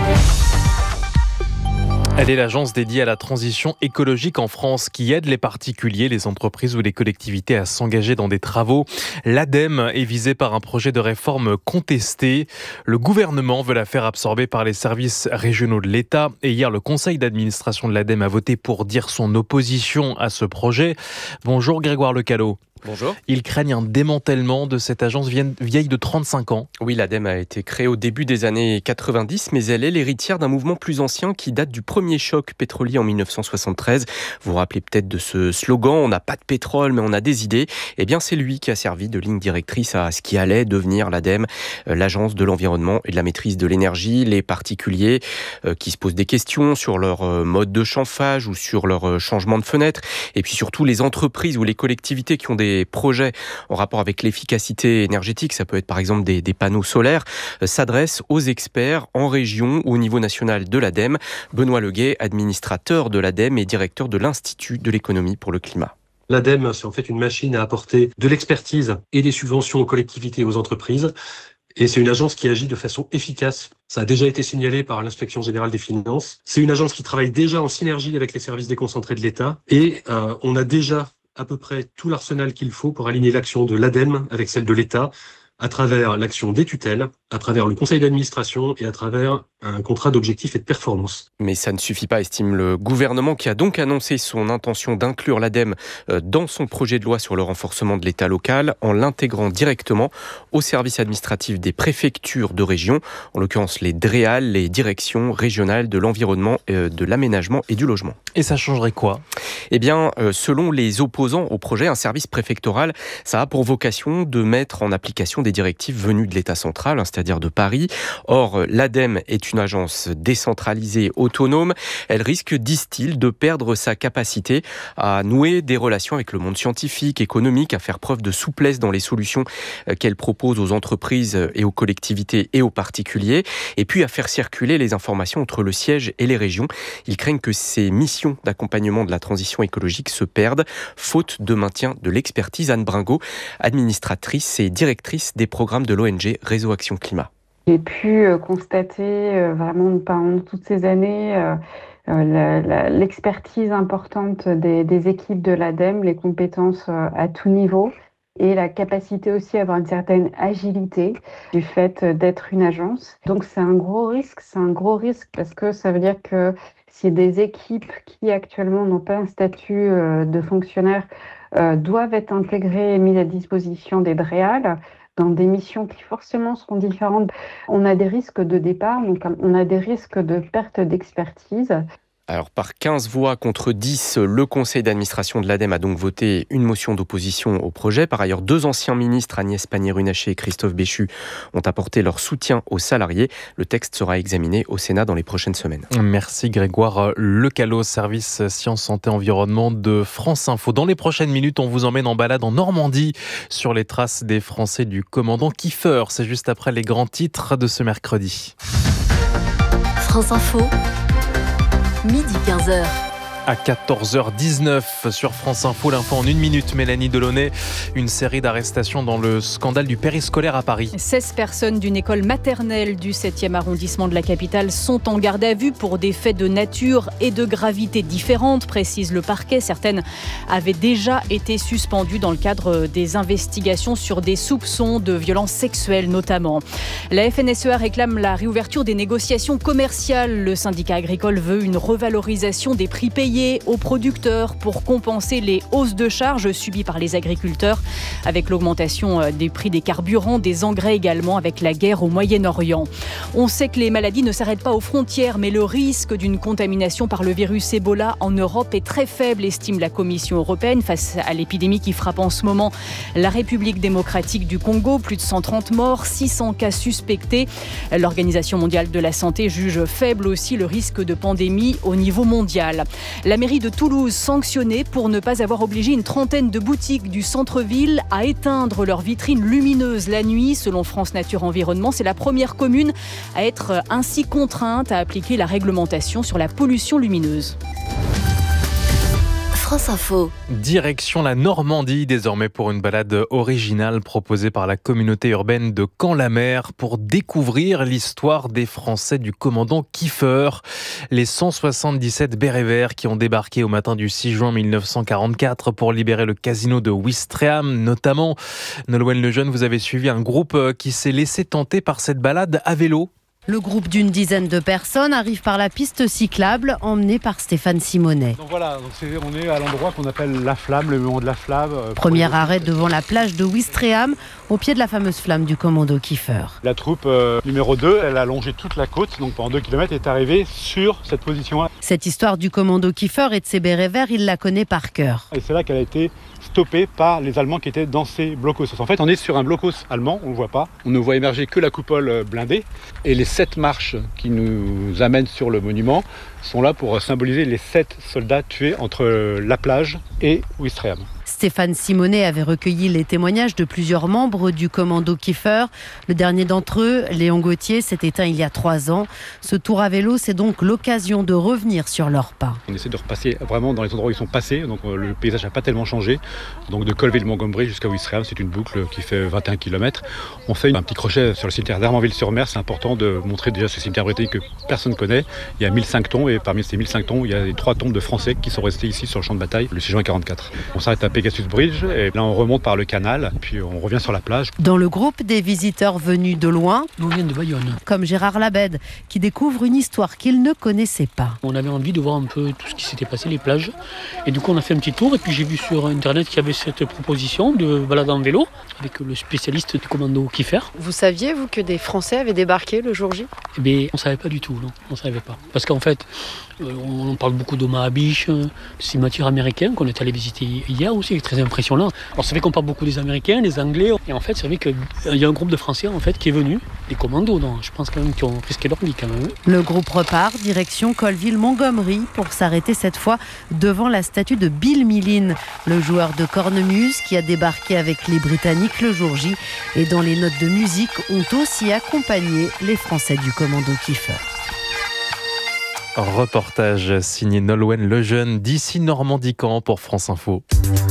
Elle est l'agence dédiée à la transition écologique en France qui aide les particuliers, les entreprises ou les collectivités à s'engager dans des travaux. L'ADEME est visée par un projet de réforme contesté. Le gouvernement veut la faire absorber par les services régionaux de l'État. Et hier, le conseil d'administration de l'ADEME a voté pour dire son opposition à ce projet. Bonjour Grégoire Lecallot. Bonjour. Ils craignent un démantèlement de cette agence vieille de trente-cinq ans. Oui, l'ADEME a été créée au début des années quatre-vingt-dix, mais elle est l'héritière d'un mouvement plus ancien qui date du premier choc pétrolier en mille neuf cent soixante-treize. Vous vous rappelez peut-être de ce slogan « On n'a pas de pétrole, mais on a des idées ». Eh bien, c'est lui qui a servi de ligne directrice à ce qui allait devenir l'ADEME, l'agence de l'environnement et de la maîtrise de l'énergie. Les particuliers euh, qui se posent des questions sur leur euh, mode de chauffage ou sur leur euh, changement de fenêtre. Et puis surtout, les entreprises ou les collectivités qui ont des projets en rapport avec l'efficacité énergétique, ça peut être par exemple des, des panneaux solaires, euh, s'adressent aux experts en région ou au niveau national de l'ADEME. Benoît Leguet, administrateur de l'ADEME et directeur de l'Institut de l'économie pour le climat. L'ADEME, c'est en fait une machine à apporter de l'expertise et des subventions aux collectivités et aux entreprises. Et c'est une agence qui agit de façon efficace. Ça a déjà été signalé par l'Inspection générale des finances. C'est une agence qui travaille déjà en synergie avec les services déconcentrés de l'État. Et euh, on a déjà à peu près tout l'arsenal qu'il faut pour aligner l'action de l'ADEME avec celle de l'État, à travers l'action des tutelles, à travers le conseil d'administration et à travers un contrat d'objectifs et de performance. Mais ça ne suffit pas, estime le gouvernement, qui a donc annoncé son intention d'inclure l'ADEME dans son projet de loi sur le renforcement de l'État local en l'intégrant directement au service administratif des préfectures de région, en l'occurrence les DREAL, les directions régionales de l'environnement, de l'aménagement et du logement. Et ça changerait quoi ? Eh bien, selon les opposants au projet, un service préfectoral, ça a pour vocation de mettre en application des directives venues de l'État central, c'est-à-dire c'est-à-dire de Paris. Or, l'ADEME est une agence décentralisée, autonome. Elle risque, disent-ils, de perdre sa capacité à nouer des relations avec le monde scientifique, économique, à faire preuve de souplesse dans les solutions qu'elle propose aux entreprises et aux collectivités et aux particuliers, et puis à faire circuler les informations entre le siège et les régions. Ils craignent que ces missions d'accompagnement de la transition écologique se perdent, faute de maintien de l'expertise. Anne Bringot, administratrice et directrice des programmes de l'O N G Réseau Action Climat. J'ai pu constater vraiment pendant toutes ces années euh, la, la, l'expertise importante des, des équipes de l'ADEME, les compétences à tout niveau et la capacité aussi à avoir une certaine agilité du fait d'être une agence. Donc c'est un gros risque, c'est un gros risque parce que ça veut dire que si des équipes qui actuellement n'ont pas un statut de fonctionnaire euh, doivent être intégrées et mises à disposition des DREAL, dans des missions qui forcément seront différentes. On a des risques de départ, donc on a des risques de perte d'expertise. Alors, par quinze voix contre dix, le conseil d'administration de l'ADEME a donc voté une motion d'opposition au projet. Par ailleurs, deux anciens ministres, Agnès Pannier-Runacher et Christophe Béchu, ont apporté leur soutien aux salariés. Le texte sera examiné au Sénat dans les prochaines semaines. Merci Grégoire Lecalot, service Sciences, Santé, Environnement de France Info. Dans les prochaines minutes, on vous emmène en balade en Normandie sur les traces des Français du commandant Kiefer. C'est juste après les grands titres de ce mercredi. France Info. Midi quinze heures. À quatorze heures dix-neuf sur France Info, l'info en une minute. Mélanie Delaunay, une série d'arrestations dans le scandale du périscolaire à Paris. seize personnes d'une école maternelle du septième arrondissement de la capitale sont en garde à vue pour des faits de nature et de gravité différentes, précise le parquet. Certaines avaient déjà été suspendues dans le cadre des investigations sur des soupçons de violences sexuelles notamment. La F N S E A réclame la réouverture des négociations commerciales. Le syndicat agricole veut une revalorisation des prix payés aux producteurs pour compenser les hausses de charges subies par les agriculteurs avec l'augmentation des prix des carburants, des engrais également, avec la guerre au Moyen-Orient. On sait que les maladies ne s'arrêtent pas aux frontières, mais le risque d'une contamination par le virus Ebola en Europe est très faible, estime la Commission européenne, face à l'épidémie qui frappe en ce moment la République démocratique du Congo. Plus de cent trente morts, six cents cas suspectés. L'Organisation mondiale de la santé juge faible aussi le risque de pandémie au niveau mondial. La mairie de Toulouse sanctionnée pour ne pas avoir obligé une trentaine de boutiques du centre-ville à éteindre leurs vitrines lumineuses la nuit. Selon France Nature Environnement, c'est la première commune à être ainsi contrainte à appliquer la réglementation sur la pollution lumineuse. France Info. Direction la Normandie désormais pour une balade originale proposée par la communauté urbaine de Caen-la-Mer pour découvrir l'histoire des Français du commandant Kiefer. Les cent soixante-dix-sept bérets verts qui ont débarqué au matin du six juin mille neuf cent quarante-quatre pour libérer le casino de Ouistreham notamment. Nolwenn Lejeune, vous avez suivi un groupe qui s'est laissé tenter par cette balade à vélo. Le groupe d'une dizaine de personnes arrive par la piste cyclable, emmené par Stéphane Simonet. Donc voilà, donc c'est, on est à l'endroit qu'on appelle la Flamme, le moment de la Flamme. Euh, Premier arrêt devant la plage de Ouistreham, au pied de la fameuse flamme du commando Kiefer. La troupe euh, numéro deux, elle a longé toute la côte, donc pendant deux kilomètres, est arrivée sur cette position-là. Cette histoire du commando Kiefer et de ses bérets verts, il la connaît par cœur. Et c'est là qu'elle a été stoppée par les Allemands qui étaient dans ces blocos. En fait, on est sur un blocos allemand, on ne le voit pas. On ne voit émerger que la coupole blindée. Et les sept marches qui nous amènent sur le monument sont là pour symboliser les sept soldats tués entre la plage et Ouistreham. Stéphane Simonet avait recueilli les témoignages de plusieurs membres du commando Kiefer. Le dernier d'entre eux, Léon Gauthier, s'est éteint il y a trois ans. Ce tour à vélo, c'est donc l'occasion de revenir sur leurs pas. On essaie de repasser vraiment dans les endroits où ils sont passés, donc le paysage n'a pas tellement changé. Donc de Colville-Montgomery jusqu'à Ouistreham, c'est une boucle qui fait vingt et un kilomètres. On fait un petit crochet sur le cimetière d'Hermanville-sur-Mer. C'est important de montrer déjà ce cimetière britannique que personne ne connaît. Il y a mille cinq tombes et parmi ces mille cinq tombes, il y a les trois tombes de Français qui sont restés ici sur le champ de bataille le six juin quarante-quatre. On s'arrête à Pegasus Bridge et là on remonte par le canal puis on revient sur la plage. Dans le groupe des visiteurs venus de loin, nous on vient de Bayonne, comme Gérard Labède qui découvre une histoire qu'il ne connaissait pas. On avait envie de voir un peu tout ce qui s'était passé, les plages, et du coup on a fait un petit tour et puis j'ai vu sur internet qu'il y avait cette proposition de balade en vélo avec le spécialiste du commando Kiefer. Vous saviez vous que des Français avaient débarqué le jour J? Eh bien on savait pas du tout, non, on savait pas, parce qu'en fait on parle beaucoup d'Omaha Beach, de cimetières américains qu'on est allé visiter hier aussi. est très impressionnant. Alors c'est vrai qu'on parle beaucoup des Américains, des Anglais, et en fait c'est vrai qu'il y a un groupe de Français en fait qui est venu, des commandos, donc je pense quand même qu'ils ont risqué leur vie quand même. Le groupe repart, direction Colville-Montgomery, pour s'arrêter cette fois devant la statue de Bill Millin, le joueur de cornemuse qui a débarqué avec les Britanniques le jour J, et dont les notes de musique ont aussi accompagné les Français du commando Kiefer. Reportage signé Nolwenn Lejeune d'ici Normandie-Camp pour France Info.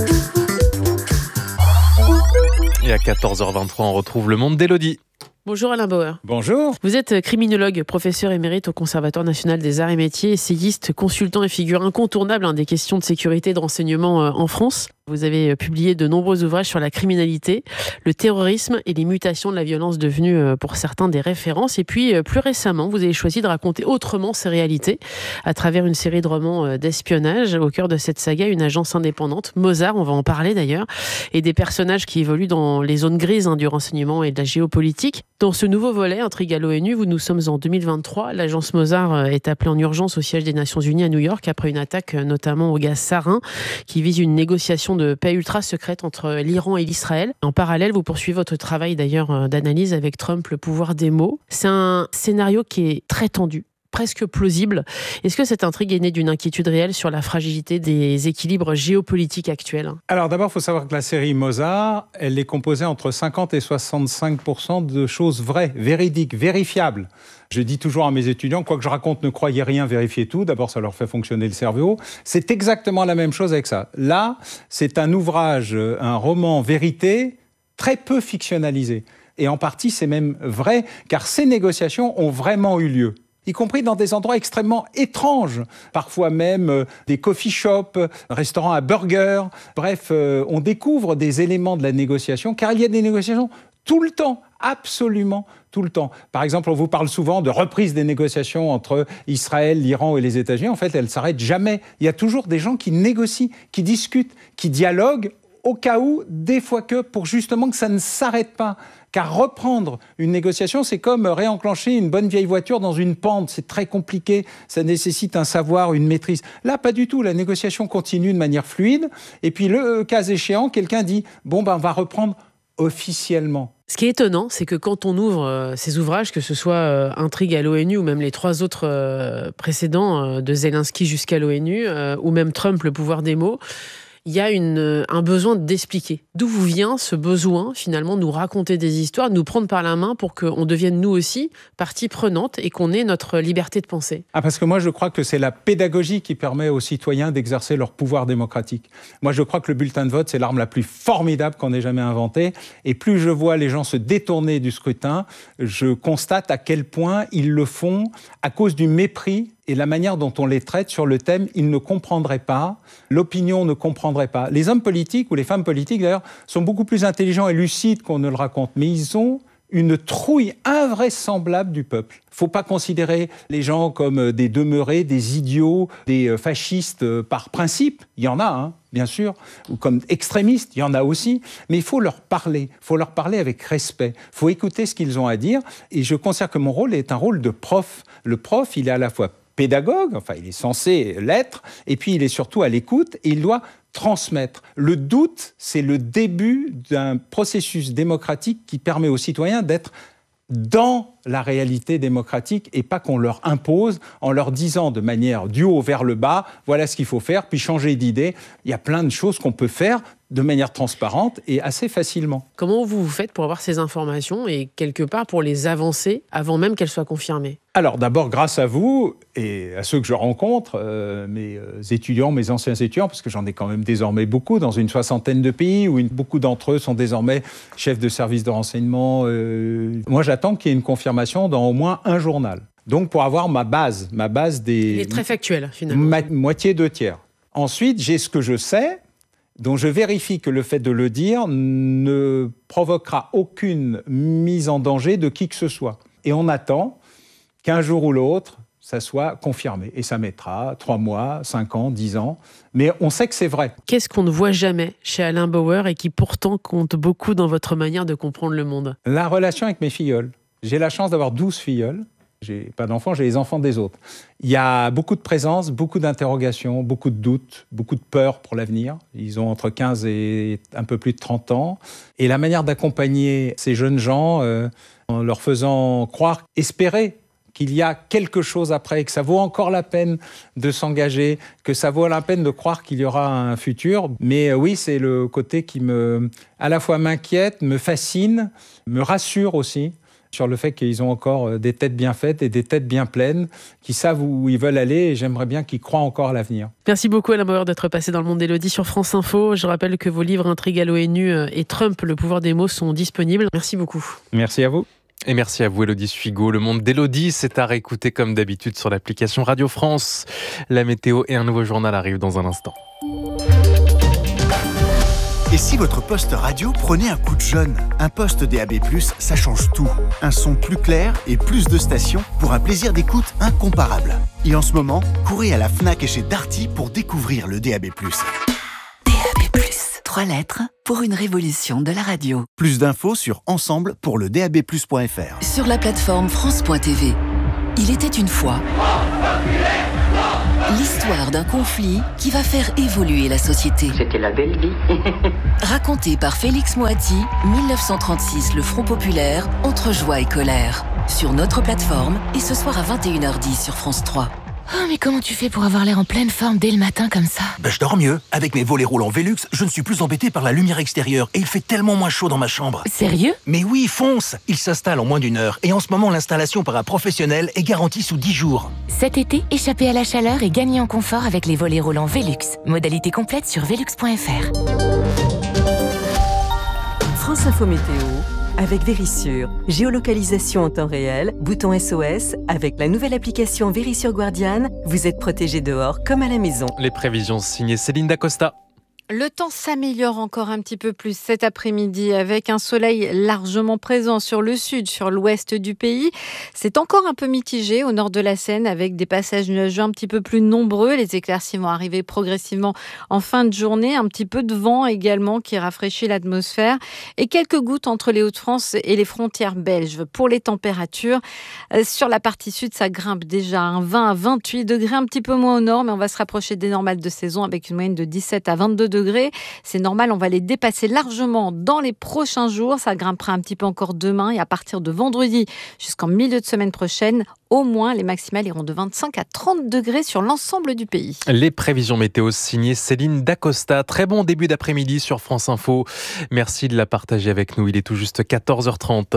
Et à quatorze heures vingt-trois, on retrouve le monde d'Élodie. Bonjour Alain Bauer. Bonjour. Vous êtes criminologue, professeur émérite au Conservatoire national des arts et métiers, essayiste, consultant et figure incontournable hein, des questions de sécurité et de renseignement euh, en France. Vous avez publié de nombreux ouvrages sur la criminalité, le terrorisme et les mutations de la violence devenues euh, pour certains des références. Et puis euh, plus récemment, vous avez choisi de raconter autrement ces réalités à travers une série de romans euh, d'espionnage. Au cœur de cette saga, une agence indépendante, Mozart, on va en parler d'ailleurs, et des personnages qui évoluent dans les zones grises hein, du renseignement et de la géopolitique. Dans ce nouveau volet, Intrigue à l'ONU, où nous sommes en deux mille vingt-trois, l'agence Mozart est appelée en urgence au siège des Nations Unies à New York après une attaque notamment au gaz sarin qui vise une négociation de paix ultra secrète entre l'Iran et l'Israël. En parallèle, vous poursuivez votre travail d'ailleurs d'analyse avec Trump, le pouvoir des mots. C'est un scénario qui est très tendu, presque plausible. Est-ce que cette intrigue est née d'une inquiétude réelle sur la fragilité des équilibres géopolitiques actuels ? Alors d'abord, il faut savoir que la série Mozart, elle est composée entre cinquante et soixante-cinq pour cent de choses vraies, véridiques, vérifiables. Je dis toujours à mes étudiants, quoi que je raconte, ne croyez rien, vérifiez tout. D'abord, ça leur fait fonctionner le cerveau. C'est exactement la même chose avec ça. Là, c'est un ouvrage, un roman vérité, très peu fictionnalisé. Et en partie, c'est même vrai, car ces négociations ont vraiment eu lieu. Y compris dans des endroits extrêmement étranges, parfois même euh, des coffee shops, restaurants à burgers. Bref, euh, on découvre des éléments de la négociation, car il y a des négociations tout le temps, absolument tout le temps. Par exemple, on vous parle souvent de reprise des négociations entre Israël, l'Iran et les États-Unis. En fait, elles ne s'arrêtent jamais. Il y a toujours des gens qui négocient, qui discutent, qui dialoguent, au cas où, des fois que, pour justement que ça ne s'arrête pas. Car reprendre une négociation, c'est comme réenclencher une bonne vieille voiture dans une pente. C'est très compliqué, ça nécessite un savoir, une maîtrise. Là, pas du tout. La négociation continue de manière fluide. Et puis, le cas échéant, quelqu'un dit « bon, ben, on va reprendre officiellement ». Ce qui est étonnant, c'est que quand on ouvre euh, ces ouvrages, que ce soit euh, Intrigue à l'ONU ou même les trois autres euh, précédents, euh, de Zelensky jusqu'à l'ONU, euh, ou même Trump, le pouvoir des mots, il y a une, un besoin d'expliquer. D'où vous vient ce besoin, finalement, de nous raconter des histoires, de nous prendre par la main pour qu'on devienne, nous aussi, partie prenante et qu'on ait notre liberté de penser ? Ah, parce que moi, je crois que c'est la pédagogie qui permet aux citoyens d'exercer leur pouvoir démocratique. Moi, je crois que le bulletin de vote, c'est l'arme la plus formidable qu'on ait jamais inventée. Et plus je vois les gens se détourner du scrutin, je constate à quel point ils le font à cause du mépris et la manière dont on les traite sur le thème, ils ne comprendraient pas, l'opinion ne comprendrait pas. Les hommes politiques, ou les femmes politiques d'ailleurs, sont beaucoup plus intelligents et lucides qu'on ne le raconte, mais ils ont une trouille invraisemblable du peuple. Il ne faut pas considérer les gens comme des demeurés, des idiots, des fascistes par principe. Il y en a, hein, bien sûr, ou comme extrémistes, il y en a aussi. Mais il faut leur parler, il faut leur parler avec respect. Il faut écouter ce qu'ils ont à dire. Et je considère que mon rôle est un rôle de prof. Le prof, il est à la fois pédagogue, enfin il est censé l'être, et puis il est surtout à l'écoute et il doit transmettre. Le doute, c'est le début d'un processus démocratique qui permet aux citoyens d'être dans la réalité démocratique et pas qu'on leur impose en leur disant de manière du haut vers le bas, voilà ce qu'il faut faire, puis changer d'idée. Il y a plein de choses qu'on peut faire de manière transparente et assez facilement. Comment vous vous faites pour avoir ces informations et quelque part pour les avancer avant même qu'elles soient confirmées ? Alors d'abord, grâce à vous et à ceux que je rencontre, euh, mes étudiants, mes anciens étudiants, parce que j'en ai quand même désormais beaucoup dans une soixantaine de pays où une, beaucoup d'entre eux sont désormais chefs de service de renseignement. Euh, moi, j'attends qu'il y ait une confirmation dans au moins un journal. Donc pour avoir ma base, ma base des... Il est très factuel finalement. Ma, moitié, deux tiers. Ensuite, j'ai ce que je sais, dont je vérifie que le fait de le dire ne provoquera aucune mise en danger de qui que ce soit. Et on attend qu'un jour ou l'autre, ça soit confirmé. Et ça mettra trois mois, cinq ans, dix ans. Mais on sait que c'est vrai. Qu'est-ce qu'on ne voit jamais chez Alain Bauer et qui pourtant compte beaucoup dans votre manière de comprendre le monde ? La relation avec mes filleuls. J'ai la chance d'avoir douze filleuls. J'ai pas d'enfants, j'ai les enfants des autres. Il y a beaucoup de présence, beaucoup d'interrogations, beaucoup de doutes, beaucoup de peur pour l'avenir. Ils ont entre quinze et un peu plus de trente ans. Et la manière d'accompagner ces jeunes gens, euh, en leur faisant croire, espérer qu'il y a quelque chose après, que ça vaut encore la peine de s'engager, que ça vaut la peine de croire qu'il y aura un futur. Mais euh, oui, c'est le côté qui me, à la fois m'inquiète, me fascine, me rassure aussi, sur le fait qu'ils ont encore des têtes bien faites et des têtes bien pleines, qui savent où ils veulent aller, et j'aimerais bien qu'ils croient encore à l'avenir. Merci beaucoup Alain Bauer d'être passé dans le monde d'Élodie sur France Info. Je rappelle que vos livres Intrigue à l'ONU et Trump, le pouvoir des mots sont disponibles. Merci beaucoup. Merci à vous. Et merci à vous Élodie Suigo. Le monde d'Élodie, c'est à réécouter comme d'habitude sur l'application Radio France. La météo et un nouveau journal arrivent dans un instant. Et si votre poste radio prenait un coup de jeune? Un poste D A B plus, ça change tout. Un son plus clair et plus de stations pour un plaisir d'écoute incomparable. Et en ce moment, courez à la Fnac et chez Darty pour découvrir le D A B plus. D A B plus, trois lettres pour une révolution de la radio. Plus d'infos sur ensemble pour le D A B plus point F R. Sur la plateforme France point T V. Il était une fois l'histoire d'un conflit qui va faire évoluer la société. C'était la belle vie. Raconté par Félix Moati, mille neuf cent trente-six, le Front populaire, entre joie et colère. Sur notre plateforme et ce soir à vingt et une heures dix sur France trois. Oh, mais comment tu fais pour avoir l'air en pleine forme dès le matin comme ça? Ben, je dors mieux. Avec mes volets roulants Velux, je ne suis plus embêté par la lumière extérieure et il fait tellement moins chaud dans ma chambre. Sérieux? Mais oui, fonce! Il s'installe en moins d'une heure et en ce moment, l'installation par un professionnel est garantie sous dix jours. Cet été, échappez à la chaleur et gagnez en confort avec les volets roulants Velux. Modalité complète sur velux point F R. France Info Météo avec Vérissure. Géolocalisation en temps réel, bouton S O S. Avec la nouvelle application Vérissure Guardian, vous êtes protégé dehors comme à la maison. Les prévisions signées Céline Dacosta. Le temps s'améliore encore un petit peu plus cet après-midi avec un soleil largement présent sur le sud, sur l'ouest du pays. C'est encore un peu mitigé au nord de la Seine avec des passages nuageux un petit peu plus nombreux. Les éclaircies vont arriver progressivement en fin de journée. Un petit peu de vent également qui rafraîchit l'atmosphère et quelques gouttes entre les Hauts-de-France et les frontières belges. Pour les températures, sur la partie sud, ça grimpe déjà à vingt à vingt-huit degrés, un petit peu moins au nord, mais on va se rapprocher des normales de saison avec une moyenne de dix-sept à vingt-deux degrés. C'est normal, on va les dépasser largement dans les prochains jours. Ça grimpera un petit peu encore demain et à partir de vendredi jusqu'en milieu de semaine prochaine, au moins les maximales iront de vingt-cinq à trente degrés sur l'ensemble du pays. Les prévisions météo signées Céline Dacosta. Très bon début d'après-midi sur France Info. Merci de la partager avec nous. Il est tout juste quatorze heures trente.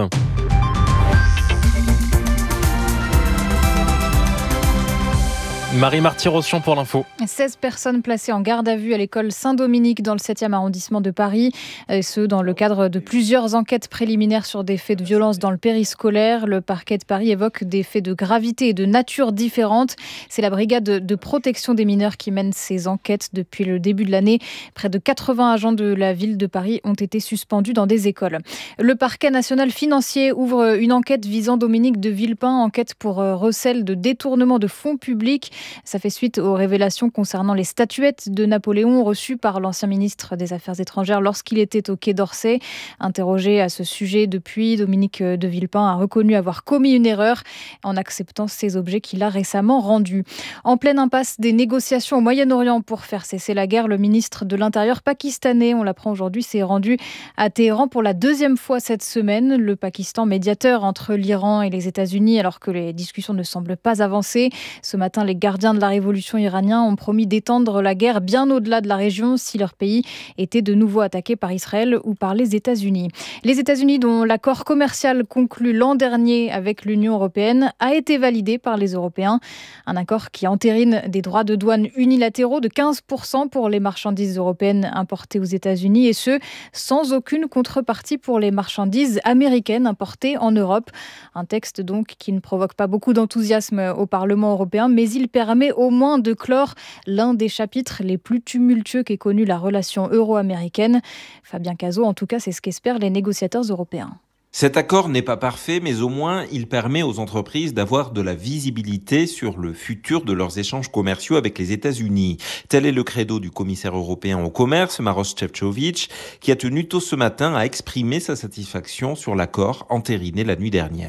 Marie Marty-Rossian pour l'info. seize personnes placées en garde à vue à l'école Saint-Dominique dans le septième arrondissement de Paris. Et ce, dans le cadre de plusieurs enquêtes préliminaires sur des faits de violence dans le périscolaire. Le parquet de Paris évoque des faits de gravité et de nature différentes. C'est la brigade de protection des mineurs qui mène ces enquêtes depuis le début de l'année. Près de quatre-vingts agents de la ville de Paris ont été suspendus dans des écoles. Le parquet national financier ouvre une enquête visant Dominique de Villepin. Enquête pour recel de détournement de fonds publics. Ça fait suite aux révélations concernant les statuettes de Napoléon reçues par l'ancien ministre des Affaires étrangères lorsqu'il était au Quai d'Orsay. Interrogé à ce sujet depuis, Dominique de Villepin a reconnu avoir commis une erreur en acceptant ces objets qu'il a récemment rendus. En pleine impasse des négociations au Moyen-Orient pour faire cesser la guerre, le ministre de l'Intérieur pakistanais, on l'apprend aujourd'hui, s'est rendu à Téhéran pour la deuxième fois cette semaine. Le Pakistan, médiateur entre l'Iran et les États-Unis, alors que les discussions ne semblent pas avancer. Ce matin, les gardiens de la révolution iranienne ont promis d'étendre la guerre bien au-delà de la région si leur pays était de nouveau attaqué par Israël ou par les États-Unis. Les États-Unis, dont l'accord commercial conclu l'an dernier avec l'Union européenne, a été validé par les Européens. Un accord qui entérine des droits de douane unilatéraux de quinze pour cent pour les marchandises européennes importées aux États-Unis et ce, sans aucune contrepartie pour les marchandises américaines importées en Europe. Un texte donc qui ne provoque pas beaucoup d'enthousiasme au Parlement européen, mais il permet permet au moins de clore l'un des chapitres les plus tumultueux qu'ait connu la relation euro-américaine. Fabien Cazot, en tout cas, c'est ce qu'espèrent les négociateurs européens. Cet accord n'est pas parfait, mais au moins il permet aux entreprises d'avoir de la visibilité sur le futur de leurs échanges commerciaux avec les États-Unis. Tel est le credo du commissaire européen au commerce, Maroš Šefčovič, qui a tenu tôt ce matin à exprimer sa satisfaction sur l'accord entériné la nuit dernière.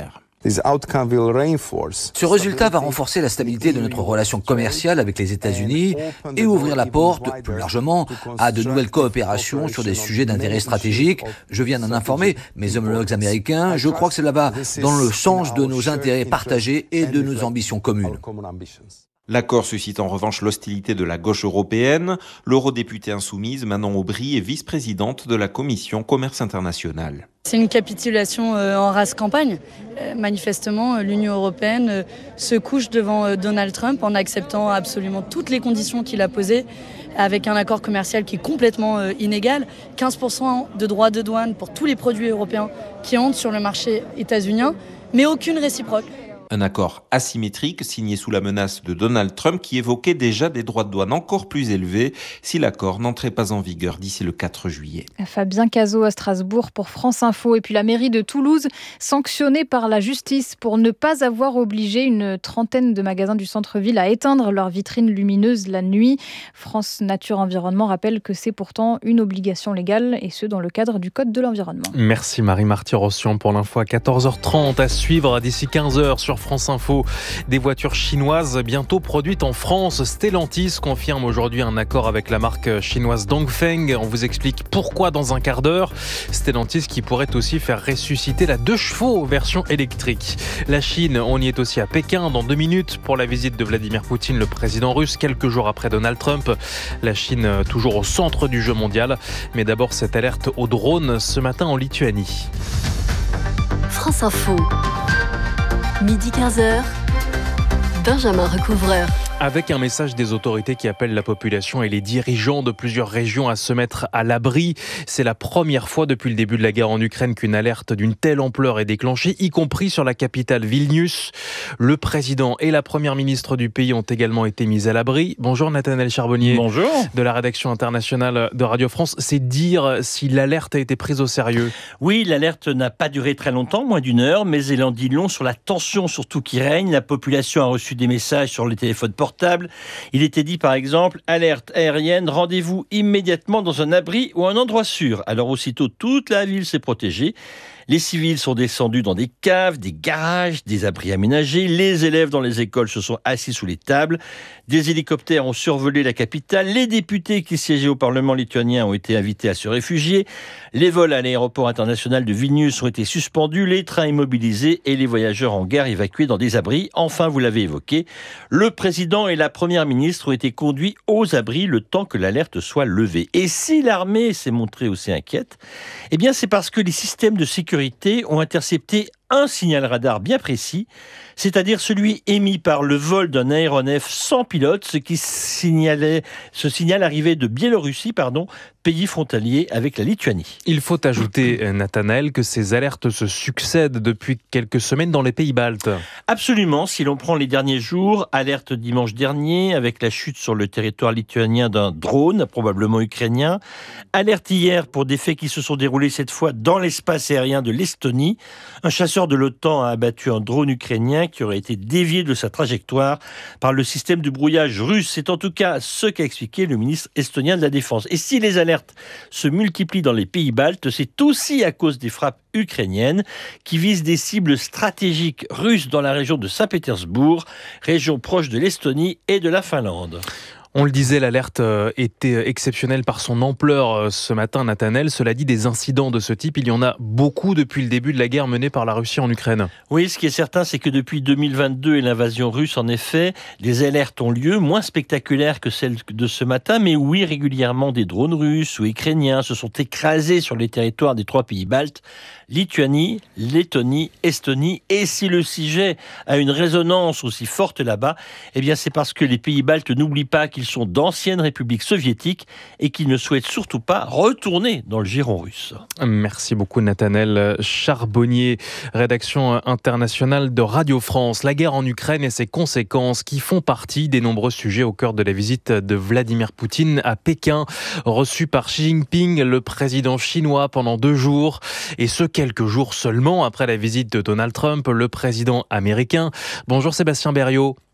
Ce résultat va renforcer la stabilité de notre relation commerciale avec les États-Unis et ouvrir la porte, plus largement, à de nouvelles coopérations sur des sujets d'intérêt stratégique. Je viens d'en informer mes homologues américains. Je crois que cela va dans le sens de nos intérêts partagés et de nos ambitions communes. L'accord suscite en revanche l'hostilité de la gauche européenne. L'eurodéputée insoumise Manon Aubry est vice-présidente de la Commission Commerce International. C'est une capitulation en rase campagne. Manifestement, l'Union européenne se couche devant Donald Trump en acceptant absolument toutes les conditions qu'il a posées, avec un accord commercial qui est complètement inégal. quinze pour cent de droits de douane pour tous les produits européens qui entrent sur le marché états-unien, mais aucune réciproque. Un accord asymétrique signé sous la menace de Donald Trump qui évoquait déjà des droits de douane encore plus élevés si l'accord n'entrait pas en vigueur d'ici le quatre juillet. Fabien Cazot à Strasbourg pour France Info. Et puis la mairie de Toulouse sanctionnée par la justice pour ne pas avoir obligé une trentaine de magasins du centre-ville à éteindre leurs vitrines lumineuses la nuit. France Nature Environnement rappelle que c'est pourtant une obligation légale et ce dans le cadre du Code de l'environnement. Merci Marie-Marty Rossian pour l'info à quatorze heures trente à suivre d'ici quinze heures sur France Info. Des voitures chinoises bientôt produites en France. Stellantis confirme aujourd'hui un accord avec la marque chinoise Dongfeng. On vous explique pourquoi dans un quart d'heure. Stellantis qui pourrait aussi faire ressusciter la deux chevaux version électrique. La Chine, on y est aussi à Pékin dans deux minutes pour la visite de Vladimir Poutine, le président russe, quelques jours après Donald Trump. La Chine toujours au centre du jeu mondial. Mais d'abord cette alerte aux drones ce matin en Lituanie. France Info. Midi quinze heures, Benjamin Recouvreur. Avec un message des autorités qui appellent la population et les dirigeants de plusieurs régions à se mettre à l'abri. C'est la première fois depuis le début de la guerre en Ukraine qu'une alerte d'une telle ampleur est déclenchée, y compris sur la capitale Vilnius. Le président et la première ministre du pays ont également été mis à l'abri. Bonjour Nathanaël Charbonnier. Bonjour. De la rédaction internationale de Radio France. C'est dire si l'alerte a été prise au sérieux. Oui, l'alerte n'a pas duré très longtemps, moins d'une heure, mais elle en dit long sur la tension surtout qui règne. La population a reçu des messages sur les téléphones portables. Il était dit par exemple, alerte aérienne, rendez-vous immédiatement dans un abri ou un endroit sûr. Alors aussitôt, toute la ville s'est protégée. Les civils sont descendus dans des caves, des garages, des abris aménagés. Les élèves dans les écoles se sont assis sous les tables. Des hélicoptères ont survolé la capitale. Les députés qui siégeaient au Parlement lituanien ont été invités à se réfugier. Les vols à l'aéroport international de Vilnius ont été suspendus, les trains immobilisés et les voyageurs en gare évacués dans des abris. Enfin, vous l'avez évoqué, le président et la première ministre ont été conduits aux abris le temps que l'alerte soit levée. Et si l'armée s'est montrée aussi inquiète, eh bien c'est parce que les systèmes de sécurité ont intercepté un signal radar bien précis, c'est-à-dire celui émis par le vol d'un aéronef sans pilote, ce qui signalait, ce signal arrivait de Biélorussie, pardon, pays frontalier avec la Lituanie. Il faut ajouter, Nathanaël, que ces alertes se succèdent depuis quelques semaines dans les pays baltes. Absolument, si l'on prend les derniers jours, alerte dimanche dernier avec la chute sur le territoire lituanien d'un drone, probablement ukrainien, alerte hier pour des faits qui se sont déroulés cette fois dans l'espace aérien de l'Estonie. Un chasseur de l'OTAN a abattu un drone ukrainien qui aurait été dévié de sa trajectoire par le système de brouillage russe. C'est en tout cas ce qu'a expliqué le ministre estonien de la Défense. Et si les alertes se multiplient dans les pays baltes, c'est aussi à cause des frappes ukrainiennes qui visent des cibles stratégiques russes dans la région de Saint-Pétersbourg, région proche de l'Estonie et de la Finlande. On le disait, l'alerte était exceptionnelle par son ampleur ce matin, Nathanaël. Cela dit, des incidents de ce type, il y en a beaucoup depuis le début de la guerre menée par la Russie en Ukraine. Oui, ce qui est certain, c'est que depuis deux mille vingt-deux et l'invasion russe, en effet, des alertes ont lieu, moins spectaculaires que celles de ce matin, mais oui, régulièrement, des drones russes ou ukrainiens se sont écrasés sur les territoires des trois pays baltes, Lituanie, Lettonie, Estonie. Et si le sujet a une résonance aussi forte là-bas, eh bien c'est parce que les pays baltes n'oublient pas qu'ils sont d'anciennes républiques soviétiques et qu'ils ne souhaitent surtout pas retourner dans le giron russe. Merci beaucoup Nathanaël Charbonnier, rédaction internationale de Radio France. La guerre en Ukraine et ses conséquences qui font partie des nombreux sujets au cœur de la visite de Vladimir Poutine à Pékin, reçu par Xi Jinping, le président chinois, pendant deux jours. Et ce, quelques jours seulement après la visite de Donald Trump, le président américain. Bonjour Sébastien Berriot.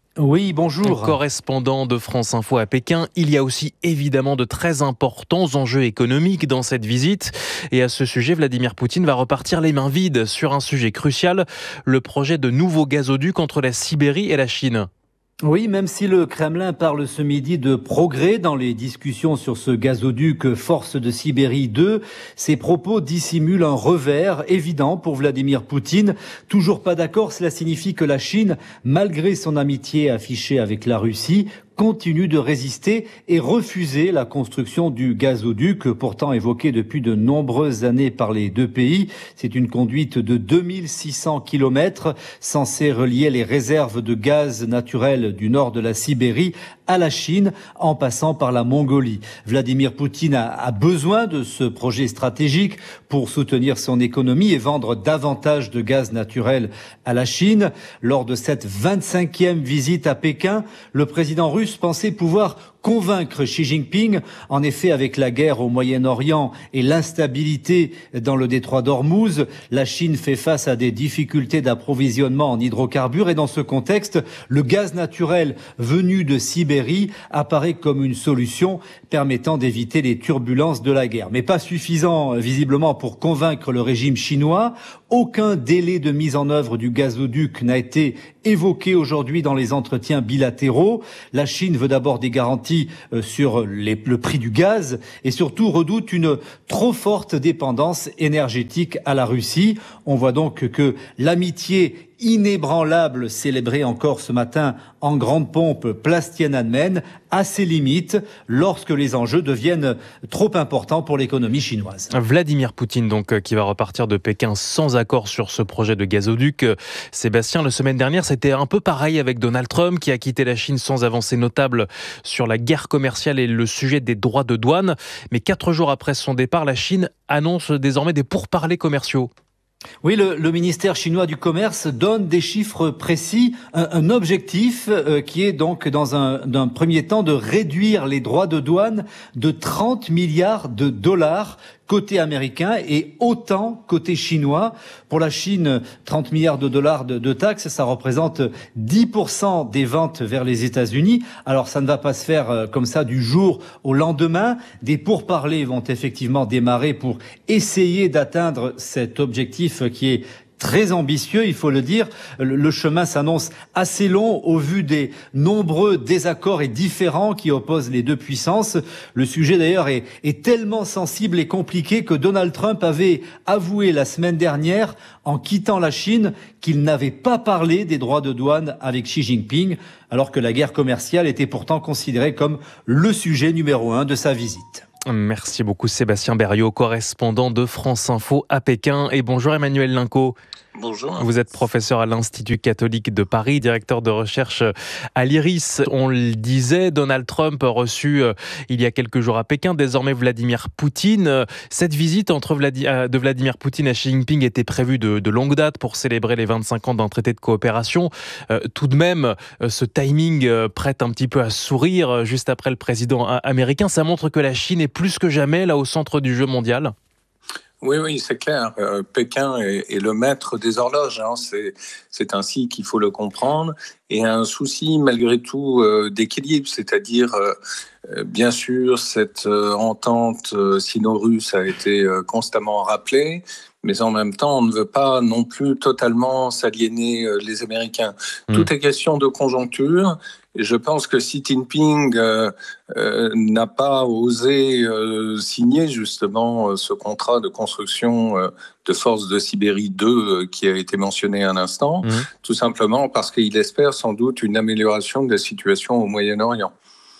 Oui, bonjour. Correspondant de France Info à Pékin, il y a aussi évidemment de très importants enjeux économiques dans cette visite. Et à ce sujet, Vladimir Poutine va repartir les mains vides sur un sujet crucial, le projet de nouveau gazoduc entre la Sibérie et la Chine. Oui, même si le Kremlin parle ce midi de progrès dans les discussions sur ce gazoduc Force de Sibérie deux, ses propos dissimulent un revers évident pour Vladimir Poutine. Toujours pas d'accord, cela signifie que la Chine, malgré son amitié affichée avec la Russie, continue de résister et refuser la construction du gazoduc, pourtant évoqué depuis de nombreuses années par les deux pays. C'est une conduite de deux mille six cents kilomètres censée relier les réserves de gaz naturel du nord de la Sibérie à la Chine en passant par la Mongolie. Vladimir Poutine a, a besoin de ce projet stratégique pour soutenir son économie et vendre davantage de gaz naturel à la Chine. Lors de cette vingt-cinquième visite à Pékin, le président russe pensait pouvoir convaincre Xi Jinping. En effet, avec la guerre au Moyen-Orient et l'instabilité dans le détroit d'Ormuz, la Chine fait face à des difficultés d'approvisionnement en hydrocarbures et dans ce contexte, le gaz naturel venu de Sibérie apparaît comme une solution permettant d'éviter les turbulences de la guerre. Mais pas suffisant visiblement pour convaincre le régime chinois. Aucun délai de mise en œuvre du gazoduc n'a été évoqué aujourd'hui dans les entretiens bilatéraux. La Chine veut d'abord des garanties sur les, le prix du gaz et surtout redoute une trop forte dépendance énergétique à la Russie. On voit donc que l'amitié inébranlable célébrée encore ce matin en grande pompe place Tiananmen a ses limites lorsque les enjeux deviennent trop importants pour l'économie chinoise. Vladimir Poutine donc qui va repartir de Pékin sans accord sur ce projet de gazoduc. Sébastien, la semaine dernière c'était un peu pareil avec Donald Trump qui a quitté la Chine sans avancée notable sur la guerre commerciale et le sujet des droits de douane. Mais quatre jours après son départ, la Chine annonce désormais des pourparlers commerciaux. Oui, le, le ministère chinois du Commerce donne des chiffres précis, un, un objectif euh, qui est donc dans un, d'un premier temps de réduire les droits de douane de trente milliards de dollars côté américain et autant côté chinois. Pour la Chine, trente milliards de dollars de, de taxes, ça représente dix pour cent des ventes vers les États-Unis. Alors ça ne va pas se faire comme ça du jour au lendemain. Des pourparlers vont effectivement démarrer pour essayer d'atteindre cet objectif qui est très ambitieux, il faut le dire. Le chemin s'annonce assez long au vu des nombreux désaccords et différends qui opposent les deux puissances. Le sujet d'ailleurs est, est tellement sensible et compliqué que Donald Trump avait avoué la semaine dernière, en quittant la Chine, qu'il n'avait pas parlé des droits de douane avec Xi Jinping, alors que la guerre commerciale était pourtant considérée comme le sujet numéro un de sa visite. Merci beaucoup Sébastien Berriot, correspondant de France Info à Pékin. Et bonjour Emmanuel Linco. Bonjour. Vous êtes professeur à l'Institut catholique de Paris, directeur de recherche à l'IRIS. On le disait, Donald Trump reçu euh, il y a quelques jours à Pékin, désormais Vladimir Poutine. Cette visite entre Vladi- de Vladimir Poutine et Xi Jinping était prévue de, de longue date pour célébrer les vingt-cinq ans d'un traité de coopération. Euh, tout de même, euh, ce timing euh, prête un petit peu à sourire euh, juste après le président américain. Ça montre que la Chine est plus que jamais là au centre du jeu mondial. Oui, oui, c'est clair. Euh, Pékin est, est le maître des horloges. Hein. C'est, c'est ainsi qu'il faut le comprendre. Et un souci, malgré tout, euh, d'équilibre. C'est-à-dire, euh, bien sûr, cette euh, entente euh, sino-russe a été euh, constamment rappelée. Mais en même temps, on ne veut pas non plus totalement s'aliéner euh, les Américains. Mmh. Tout est question de conjoncture. Et je pense que Xi Jinping euh, euh, n'a pas osé euh, signer justement euh, ce contrat de construction euh, de Force de Sibérie deux euh, qui a été mentionné à l'instant, mmh. tout simplement parce qu'il espère sans doute une amélioration de la situation au Moyen-Orient.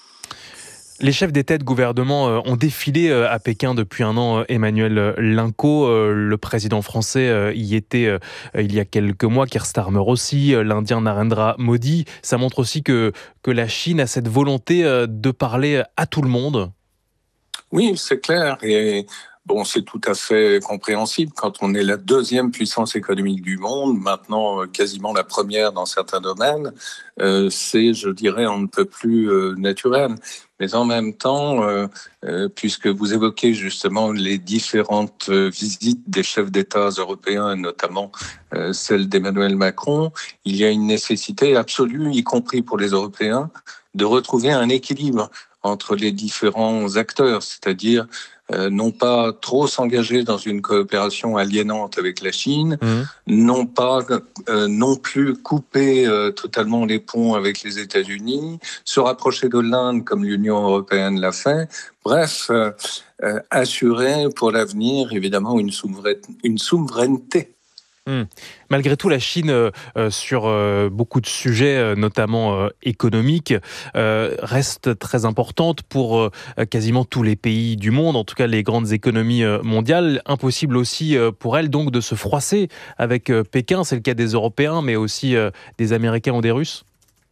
Les chefs d'État et de gouvernement ont défilé à Pékin depuis un an. Emmanuel Linco, le président français, y était il y a quelques mois, Keir Starmer aussi, l'Indien Narendra Modi. Ça montre aussi que, que la Chine a cette volonté de parler à tout le monde. Oui, c'est clair. Et bon, c'est tout à fait compréhensible quand on est la deuxième puissance économique du monde, maintenant quasiment la première dans certains domaines. Euh, c'est, je dirais, on ne peut plus euh, naturel. mais en même temps, euh, euh, puisque vous évoquez justement les différentes euh, visites des chefs d'État européens, notamment euh, celle d'Emmanuel Macron, il y a une nécessité absolue, y compris pour les Européens, de retrouver un équilibre entre les différents acteurs, c'est-à-dire Euh, non pas trop s'engager dans une coopération aliénante avec la Chine, mmh. non pas euh, non plus couper euh, totalement les ponts avec les États-Unis, se rapprocher de l'Inde comme l'Union européenne l'a fait. Bref, euh, euh, assurer pour l'avenir évidemment une, souveraine, une souveraineté. Mmh. Malgré tout, la Chine, euh, sur euh, beaucoup de sujets, euh, notamment euh, économiques, euh, reste très importante pour euh, quasiment tous les pays du monde, en tout cas les grandes économies euh, mondiales. Impossible aussi euh, pour elle donc de se froisser avec euh, Pékin. C'est le cas des Européens, mais aussi euh, des Américains ou des Russes.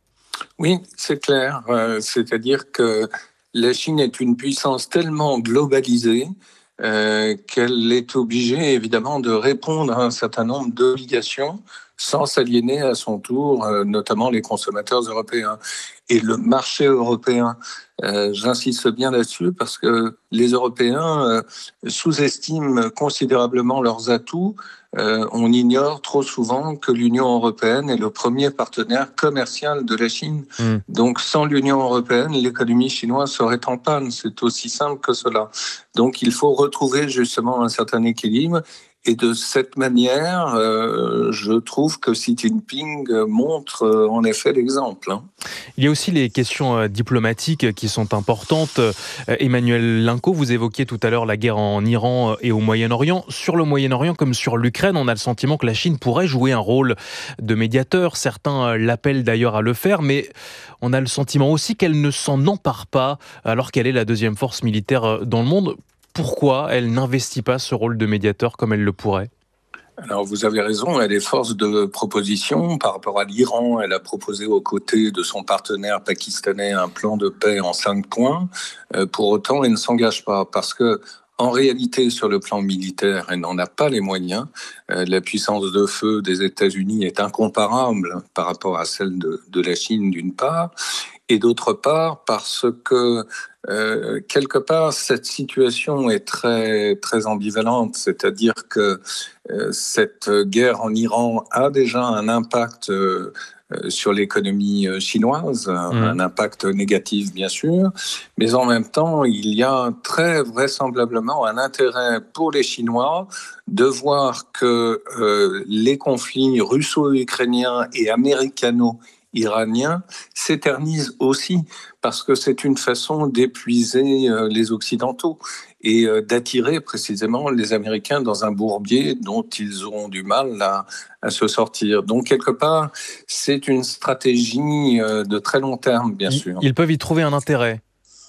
Oui, c'est clair. Euh, c'est-à-dire que la Chine est une puissance tellement globalisée Euh, qu'elle est obligée évidemment de répondre à un certain nombre d'obligations sans s'aliéner à son tour, euh, notamment les consommateurs européens. Et le marché européen, euh, j'insiste bien là-dessus parce que les Européens euh, sous-estiment considérablement leurs atouts. Euh, on ignore trop souvent que l'Union européenne est le premier partenaire commercial de la Chine. Mmh. Donc, sans l'Union européenne, l'économie chinoise serait en panne. C'est aussi simple que cela. Donc, il faut retrouver justement un certain équilibre. Et de cette manière, euh, je trouve que Xi Jinping montre euh, en effet l'exemple. Hein. Il y a aussi les questions euh, diplomatiques qui sont importantes. Euh, Emmanuel Linco, vous évoquiez tout à l'heure la guerre en Iran et au Moyen-Orient. Sur le Moyen-Orient comme sur l'Ukraine, on a le sentiment que la Chine pourrait jouer un rôle de médiateur. Certains l'appellent d'ailleurs à le faire, mais on a le sentiment aussi qu'elle ne s'en empare pas alors qu'elle est la deuxième force militaire dans le monde. Pourquoi elle n'investit pas ce rôle de médiateur comme elle le pourrait ? Alors vous avez raison, elle est force de proposition. Par rapport à l'Iran, elle a proposé aux côtés de son partenaire pakistanais un plan de paix en cinq points. Euh, pour autant, elle ne s'engage pas parce que en réalité, sur le plan militaire, elle n'en a pas les moyens. Euh, la puissance de feu des États-Unis est incomparable par rapport à celle de, de la Chine d'une part. Et d'autre part, parce que euh, quelque part, cette situation est très, très ambivalente. C'est-à-dire que euh, cette guerre en Iran a déjà un impact euh, sur l'économie chinoise, mmh. un impact négatif bien sûr, mais en même temps, il y a très vraisemblablement un intérêt pour les Chinois de voir que euh, les conflits russo-ukrainiens et américano iranien s'éternise aussi parce que c'est une façon d'épuiser euh, les Occidentaux et euh, d'attirer précisément les Américains dans un bourbier dont ils auront du mal à, à se sortir. Donc quelque part, c'est une stratégie euh, de très long terme, bien ils, sûr. Ils peuvent y trouver un intérêt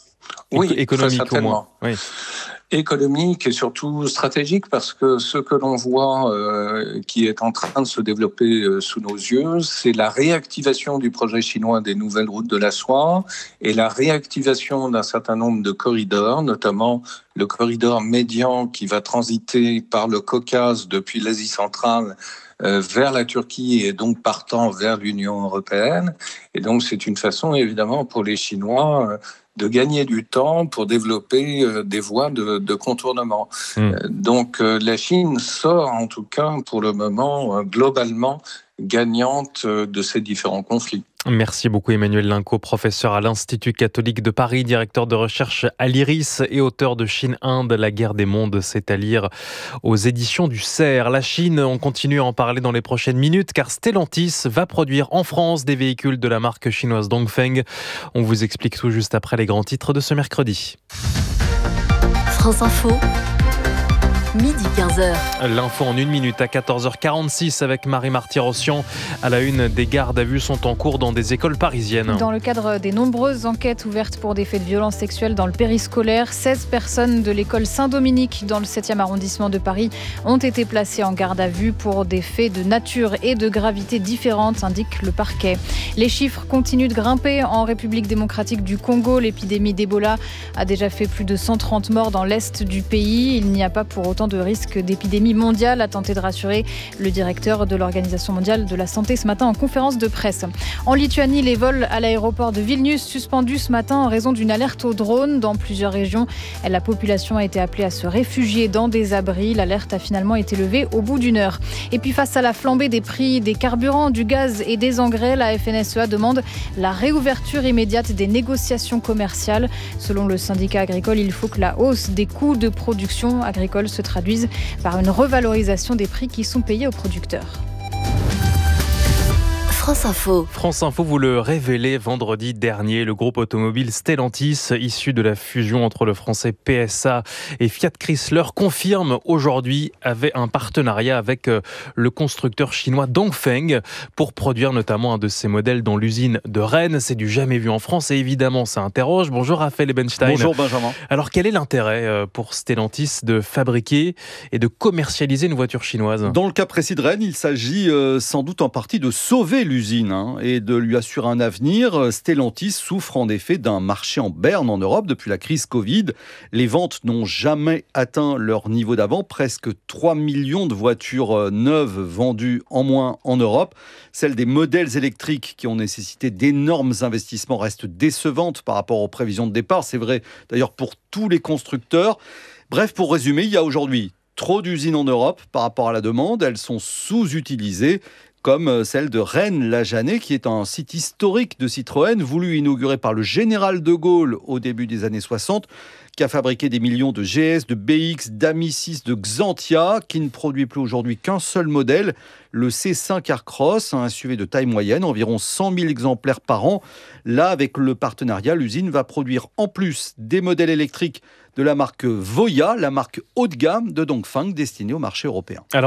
oui, économique au moins. Oui. Économique et surtout stratégique parce que ce que l'on voit euh, qui est en train de se développer euh, sous nos yeux, c'est la réactivation du projet chinois des nouvelles routes de la soie et la réactivation d'un certain nombre de corridors, notamment le corridor médian qui va transiter par le Caucase depuis l'Asie centrale euh, vers la Turquie et donc partant vers l'Union européenne. Et donc c'est une façon évidemment pour les Chinois euh, de gagner du temps pour développer euh, des voies de, de contournement. Mmh. Euh, donc euh, la Chine sort en tout cas pour le moment euh, globalement gagnante euh, de ces différents conflits. Merci beaucoup Emmanuel Linco, professeur à l'Institut catholique de Paris, directeur de recherche à l'Iris et auteur de Chine-Inde, la guerre des mondes. C'est à lire aux éditions du Cerf. La Chine, on continue à en parler dans les prochaines minutes car Stellantis va produire en France des véhicules de la marque chinoise Dongfeng. On vous explique tout juste après les grands titres de ce mercredi. France Info. Midi quinze heures. L'info en une minute à quatorze heures quarante-six avec Marie Marty-Rossian. À la une, des gardes à vue sont en cours dans des écoles parisiennes. Dans le cadre des nombreuses enquêtes ouvertes pour des faits de violence sexuelle dans le périscolaire, seize personnes de l'école Saint-Dominique dans le septième arrondissement de Paris ont été placées en garde à vue pour des faits de nature et de gravité différentes, indique le parquet. Les chiffres continuent de grimper en République démocratique du Congo. L'épidémie d'Ebola a déjà fait plus de cent trente morts dans l'est du pays. Il n'y a pas pour autant de risque risque d'épidémie mondiale, a tenté de rassurer le directeur de l'Organisation mondiale de la santé ce matin en conférence de presse. En Lituanie, les vols à l'aéroport de Vilnius suspendus ce matin en raison d'une alerte aux drones. Dans plusieurs régions, la population a été appelée à se réfugier dans des abris. L'alerte a finalement été levée au bout d'une heure. Et puis face à la flambée des prix des carburants, du gaz et des engrais, la F N S E A demande la réouverture immédiate des négociations commerciales. Selon le syndicat agricole, il faut que la hausse des coûts de production agricole se traduise par une revalorisation des prix qui sont payés aux producteurs. France Info. France Info vous le révélait vendredi dernier. Le groupe automobile Stellantis, issu de la fusion entre le français P S A et Fiat Chrysler, confirme aujourd'hui avait un partenariat avec le constructeur chinois Dongfeng pour produire notamment un de ses modèles dans l'usine de Rennes. C'est du jamais vu en France et évidemment ça interroge. Bonjour Raphaël Ebenstein. Bonjour Benjamin. Alors quel est l'intérêt pour Stellantis de fabriquer et de commercialiser une voiture chinoise ? Dans le cas précis de Rennes, il s'agit euh, sans doute en partie de sauver l'usine. Usine, hein, et de lui assurer un avenir. Stellantis souffre en effet d'un marché en berne en Europe depuis la crise Covid. Les ventes n'ont jamais atteint leur niveau d'avant. Presque trois millions de voitures neuves vendues en moins en Europe. Celles des modèles électriques qui ont nécessité d'énormes investissements restent décevantes par rapport aux prévisions de départ. C'est vrai d'ailleurs pour tous les constructeurs. Bref, pour résumer, il y a aujourd'hui trop d'usines en Europe par rapport à la demande. Elles sont sous-utilisées, comme celle de Rennes-la-Janée, qui est un site historique de Citroën, voulu inaugurer par le général de Gaulle au début des années soixante, qui a fabriqué des millions de G S, de B X, d'Amicis, de Xantia, qui ne produit plus aujourd'hui qu'un seul modèle, le C cinq Aircross, un S U V de taille moyenne, environ cent mille exemplaires par an. Là, avec le partenariat, l'usine va produire en plus des modèles électriques de la marque Voya, la marque haut de gamme de Dongfeng, destinée au marché européen. Alors,